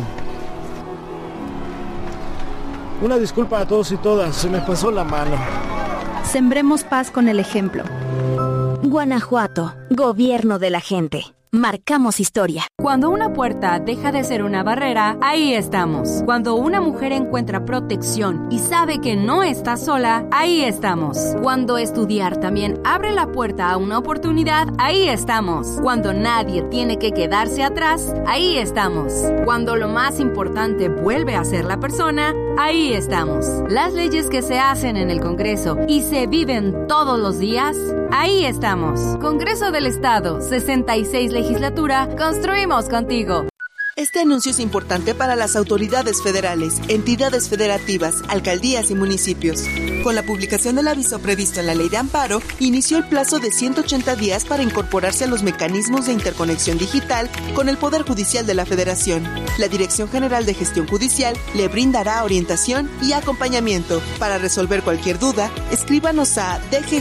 Una disculpa a todos y todas, se me pasó la mano. Sembremos paz con el ejemplo. Guanajuato, gobierno de la gente. Marcamos historia. Cuando una puerta deja de ser una barrera, ahí estamos. Cuando una mujer encuentra protección y sabe que no está sola, ahí estamos. Cuando estudiar también abre la puerta a una oportunidad, ahí estamos. Cuando nadie tiene que quedarse atrás, ahí estamos. Cuando lo más importante vuelve a ser la persona, ahí estamos. Las leyes que se hacen en el Congreso y se viven todos los días, ahí estamos. Congreso del Estado, 66 Legislatura, construimos contigo. Este anuncio es importante para las autoridades federales, entidades federativas, alcaldías y municipios. Con la publicación del aviso previsto en la Ley de Amparo, inició el plazo de 180 días para incorporarse a los mecanismos de interconexión digital con el Poder Judicial de la Federación. La Dirección General de Gestión Judicial le brindará orientación y acompañamiento. Para resolver cualquier duda, escríbanos a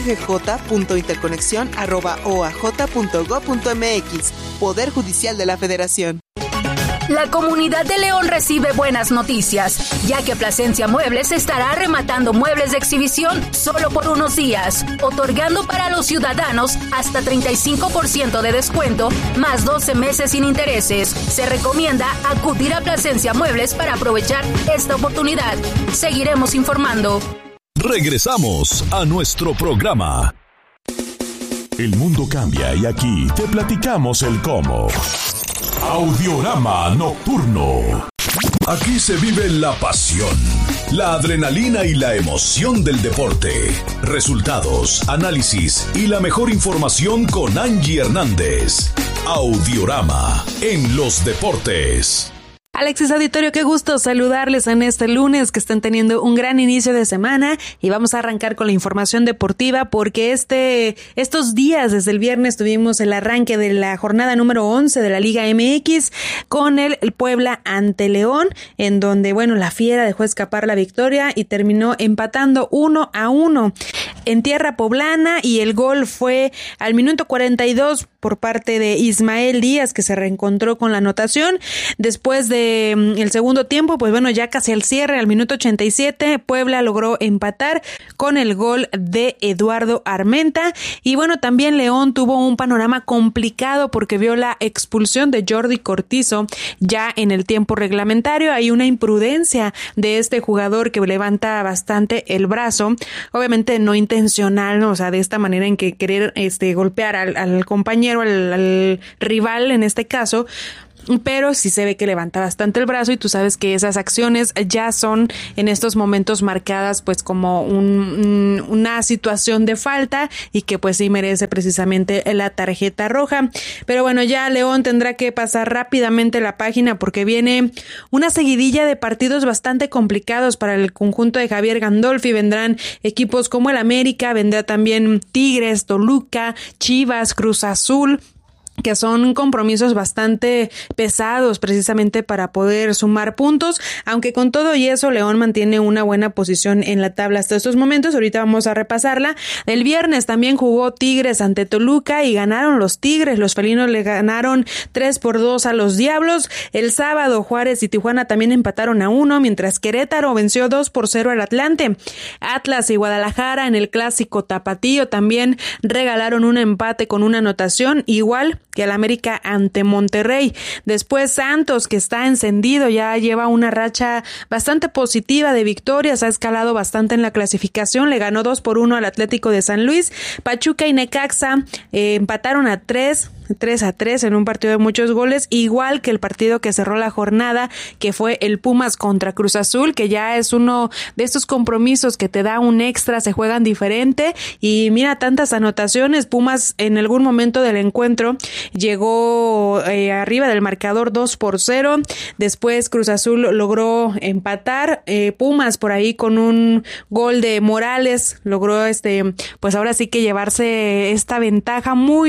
dggj.interconexión@oaj.gov.mx. Poder Judicial de la Federación. La comunidad de León recibe buenas noticias, ya que Plasencia Muebles estará rematando muebles de exhibición solo por unos días, otorgando para los ciudadanos hasta 35% de descuento, más 12 meses sin intereses. Se recomienda acudir a Plasencia Muebles para aprovechar esta oportunidad. Seguiremos informando. Regresamos a nuestro programa. El mundo cambia y aquí te platicamos el cómo. Audiorama Nocturno. Aquí se vive la pasión, la adrenalina y la emoción del deporte. Resultados, análisis y la mejor información con Angie Hernández. Audiorama en los deportes. Alexis Auditorio, qué gusto saludarles en este lunes, que estén teniendo un gran inicio de semana, y vamos a arrancar con la información deportiva porque estos días, desde el viernes, tuvimos el arranque de la jornada número 11 de la Liga MX con el Puebla ante León, en donde, bueno, la Fiera dejó escapar la victoria y terminó empatando 1-1 en tierra poblana, y el gol fue al minuto 42 por parte de Ismael Díaz, que se reencontró con la anotación. Después de el segundo tiempo, pues bueno, ya casi al cierre, al minuto 87, Puebla logró empatar con el gol de Eduardo Armenta. Y bueno, también León tuvo un panorama complicado porque vio la expulsión de Jordi Cortizo ya en el tiempo reglamentario. Hay una imprudencia de este jugador que levanta bastante el brazo, obviamente no intencional, ¿no? O sea, de esta manera en que querer golpear al compañero, al rival en este caso, pero sí se ve que levanta bastante el brazo, y tú sabes que esas acciones ya son en estos momentos marcadas pues como una situación de falta, y que pues sí merece precisamente la tarjeta roja. Pero bueno, ya León tendrá que pasar rápidamente la página porque viene una seguidilla de partidos bastante complicados para el conjunto de Javier Gandolfi. Vendrán equipos como el América, vendrá también Tigres, Toluca, Chivas, Cruz Azul, que son compromisos bastante pesados precisamente para poder sumar puntos, aunque con todo y eso León mantiene una buena posición en la tabla hasta estos momentos. Ahorita vamos a repasarla. El viernes también jugó Tigres ante Toluca y ganaron los Tigres. Los felinos le ganaron 3-2 a los Diablos. El sábado Juárez y Tijuana también empataron a 1, mientras Querétaro venció 2-0 al Atlante. Atlas y Guadalajara en el clásico tapatío también regalaron un empate con una anotación, igual que al América ante Monterrey. Después Santos, que está encendido, ya lleva una racha bastante positiva de victorias, ha escalado bastante en la clasificación, le ganó 2-1 al Atlético de San Luis. Pachuca y Necaxa empataron a 3-3 en un partido de muchos goles, igual que el partido que cerró la jornada, que fue el Pumas contra Cruz Azul, que ya es uno de estos compromisos que te da un extra, se juegan diferente, y mira, tantas anotaciones. Pumas en algún momento del encuentro llegó arriba del marcador 2-0, después Cruz Azul logró empatar, Pumas por ahí con un gol de Morales logró pues ahora sí que llevarse esta ventaja muy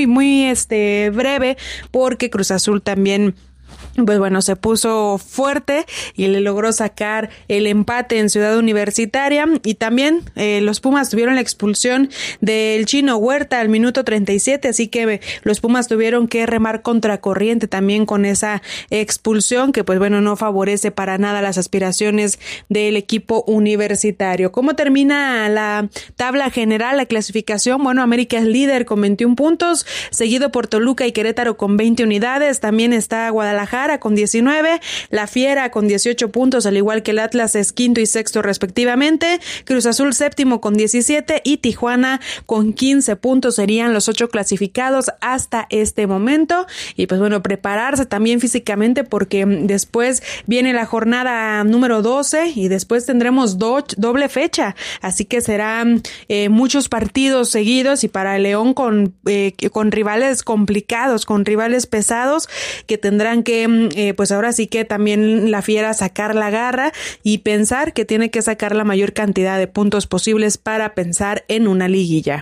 breve, porque Cruz Azul también pues bueno, se puso fuerte y le logró sacar el empate en Ciudad Universitaria. Y también los Pumas tuvieron la expulsión del Chino Huerta al minuto 37, así que los Pumas tuvieron que remar contracorriente también con esa expulsión, que pues bueno, no favorece para nada las aspiraciones del equipo universitario. ¿Cómo termina la tabla general, la clasificación? Bueno, América es líder con 21 puntos, seguido por Toluca y Querétaro con 20 unidades. También está Guadalajara con 19, la Fiera con 18 puntos, al igual que el Atlas es quinto y sexto respectivamente, Cruz Azul séptimo con 17 y Tijuana con 15 puntos. Serían los 8 clasificados hasta este momento. Y pues bueno, prepararse también físicamente porque después viene la jornada número 12 y después tendremos doble fecha, así que serán muchos partidos seguidos, y para León con rivales complicados, con rivales pesados, que tendrán que pues ahora sí que también la Fiera sacar la garra y pensar que tiene que sacar la mayor cantidad de puntos posibles para pensar en una liguilla.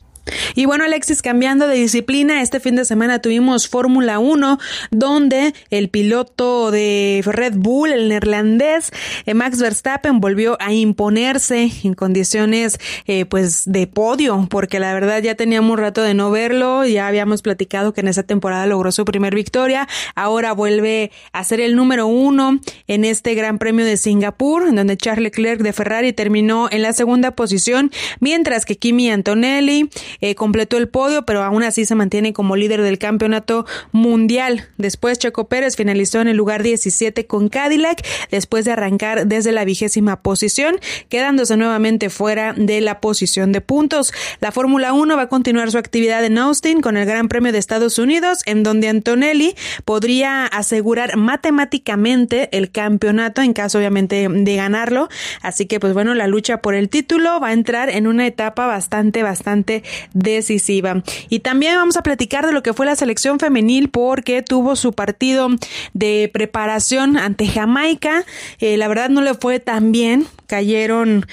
Y bueno, Alexis, cambiando de disciplina, este fin de semana tuvimos Fórmula 1, donde el piloto de Red Bull, el neerlandés Max Verstappen, volvió a imponerse en condiciones pues de podio, porque la verdad ya teníamos un rato de no verlo. Ya habíamos platicado que en esa temporada logró su primer victoria, ahora vuelve a ser el número 1 en este Gran Premio de Singapur, en donde Charles Leclerc de Ferrari terminó en la segunda posición, mientras que Kimi Antonelli completó el podio, pero aún así se mantiene como líder del campeonato mundial. Después Checo Pérez finalizó en el lugar 17 con Cadillac, después de arrancar desde la 20ª posición, quedándose nuevamente fuera de la posición de puntos. La Fórmula 1 va a continuar su actividad en Austin con el Gran Premio de Estados Unidos, en donde Antonelli podría asegurar matemáticamente el campeonato en caso obviamente de ganarlo. Así que pues bueno, la lucha por el título va a entrar en una etapa bastante decisiva. Y también vamos a platicar de lo que fue la selección femenil, porque tuvo su partido de preparación ante Jamaica. La verdad no le fue tan bien. Cayeron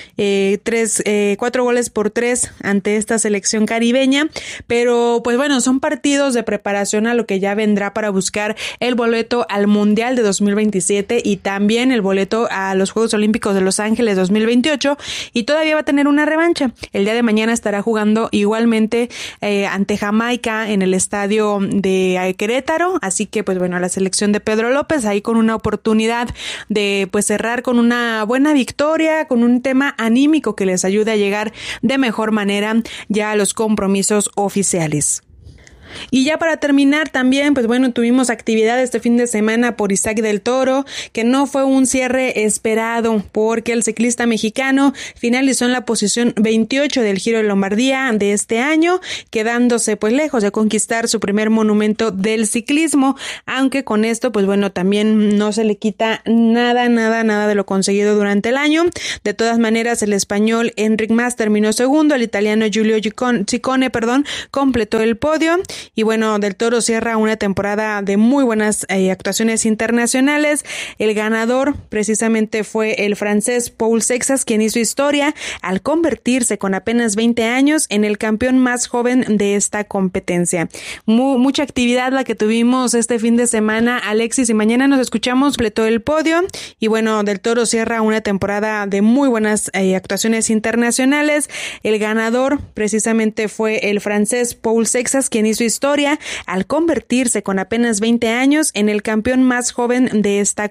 4-3 ante esta selección caribeña, pero pues bueno, son partidos de preparación a lo que ya vendrá para buscar el boleto al Mundial de 2027 y también el boleto a los Juegos Olímpicos de Los Ángeles 2028, y todavía va a tener una revancha. El día de mañana estará jugando igualmente ante Jamaica en el estadio de Querétaro, así que pues bueno, la selección de Pedro López ahí con una oportunidad de pues cerrar con una buena victoria, con un tema anímico que les ayude a llegar de mejor manera ya a los compromisos oficiales. Y ya para terminar también, pues bueno, tuvimos actividad este fin de semana por Isaac del Toro, que no fue un cierre esperado porque el ciclista mexicano finalizó en la posición 28 del Giro de Lombardía de este año, quedándose pues lejos de conquistar su primer monumento del ciclismo, aunque con esto pues bueno, también no se le quita nada de lo conseguido durante el año. De todas maneras, el español Enric Mas terminó segundo, el italiano Giulio Ciccone, completó el podio. Y bueno, Del Toro cierra una temporada de muy buenas actuaciones internacionales. El ganador precisamente fue el francés Paul Sexas, quien hizo historia al convertirse con apenas 20 años en el campeón más joven de esta competencia. Mucha actividad la que tuvimos este fin de semana, Alexis, y mañana nos escuchamos, completó el podio. Y bueno, Del Toro cierra una temporada de muy buenas actuaciones internacionales. El ganador precisamente fue el francés Paul Sexas, quien hizo historia al convertirse con apenas 20 años en el campeón más joven de esta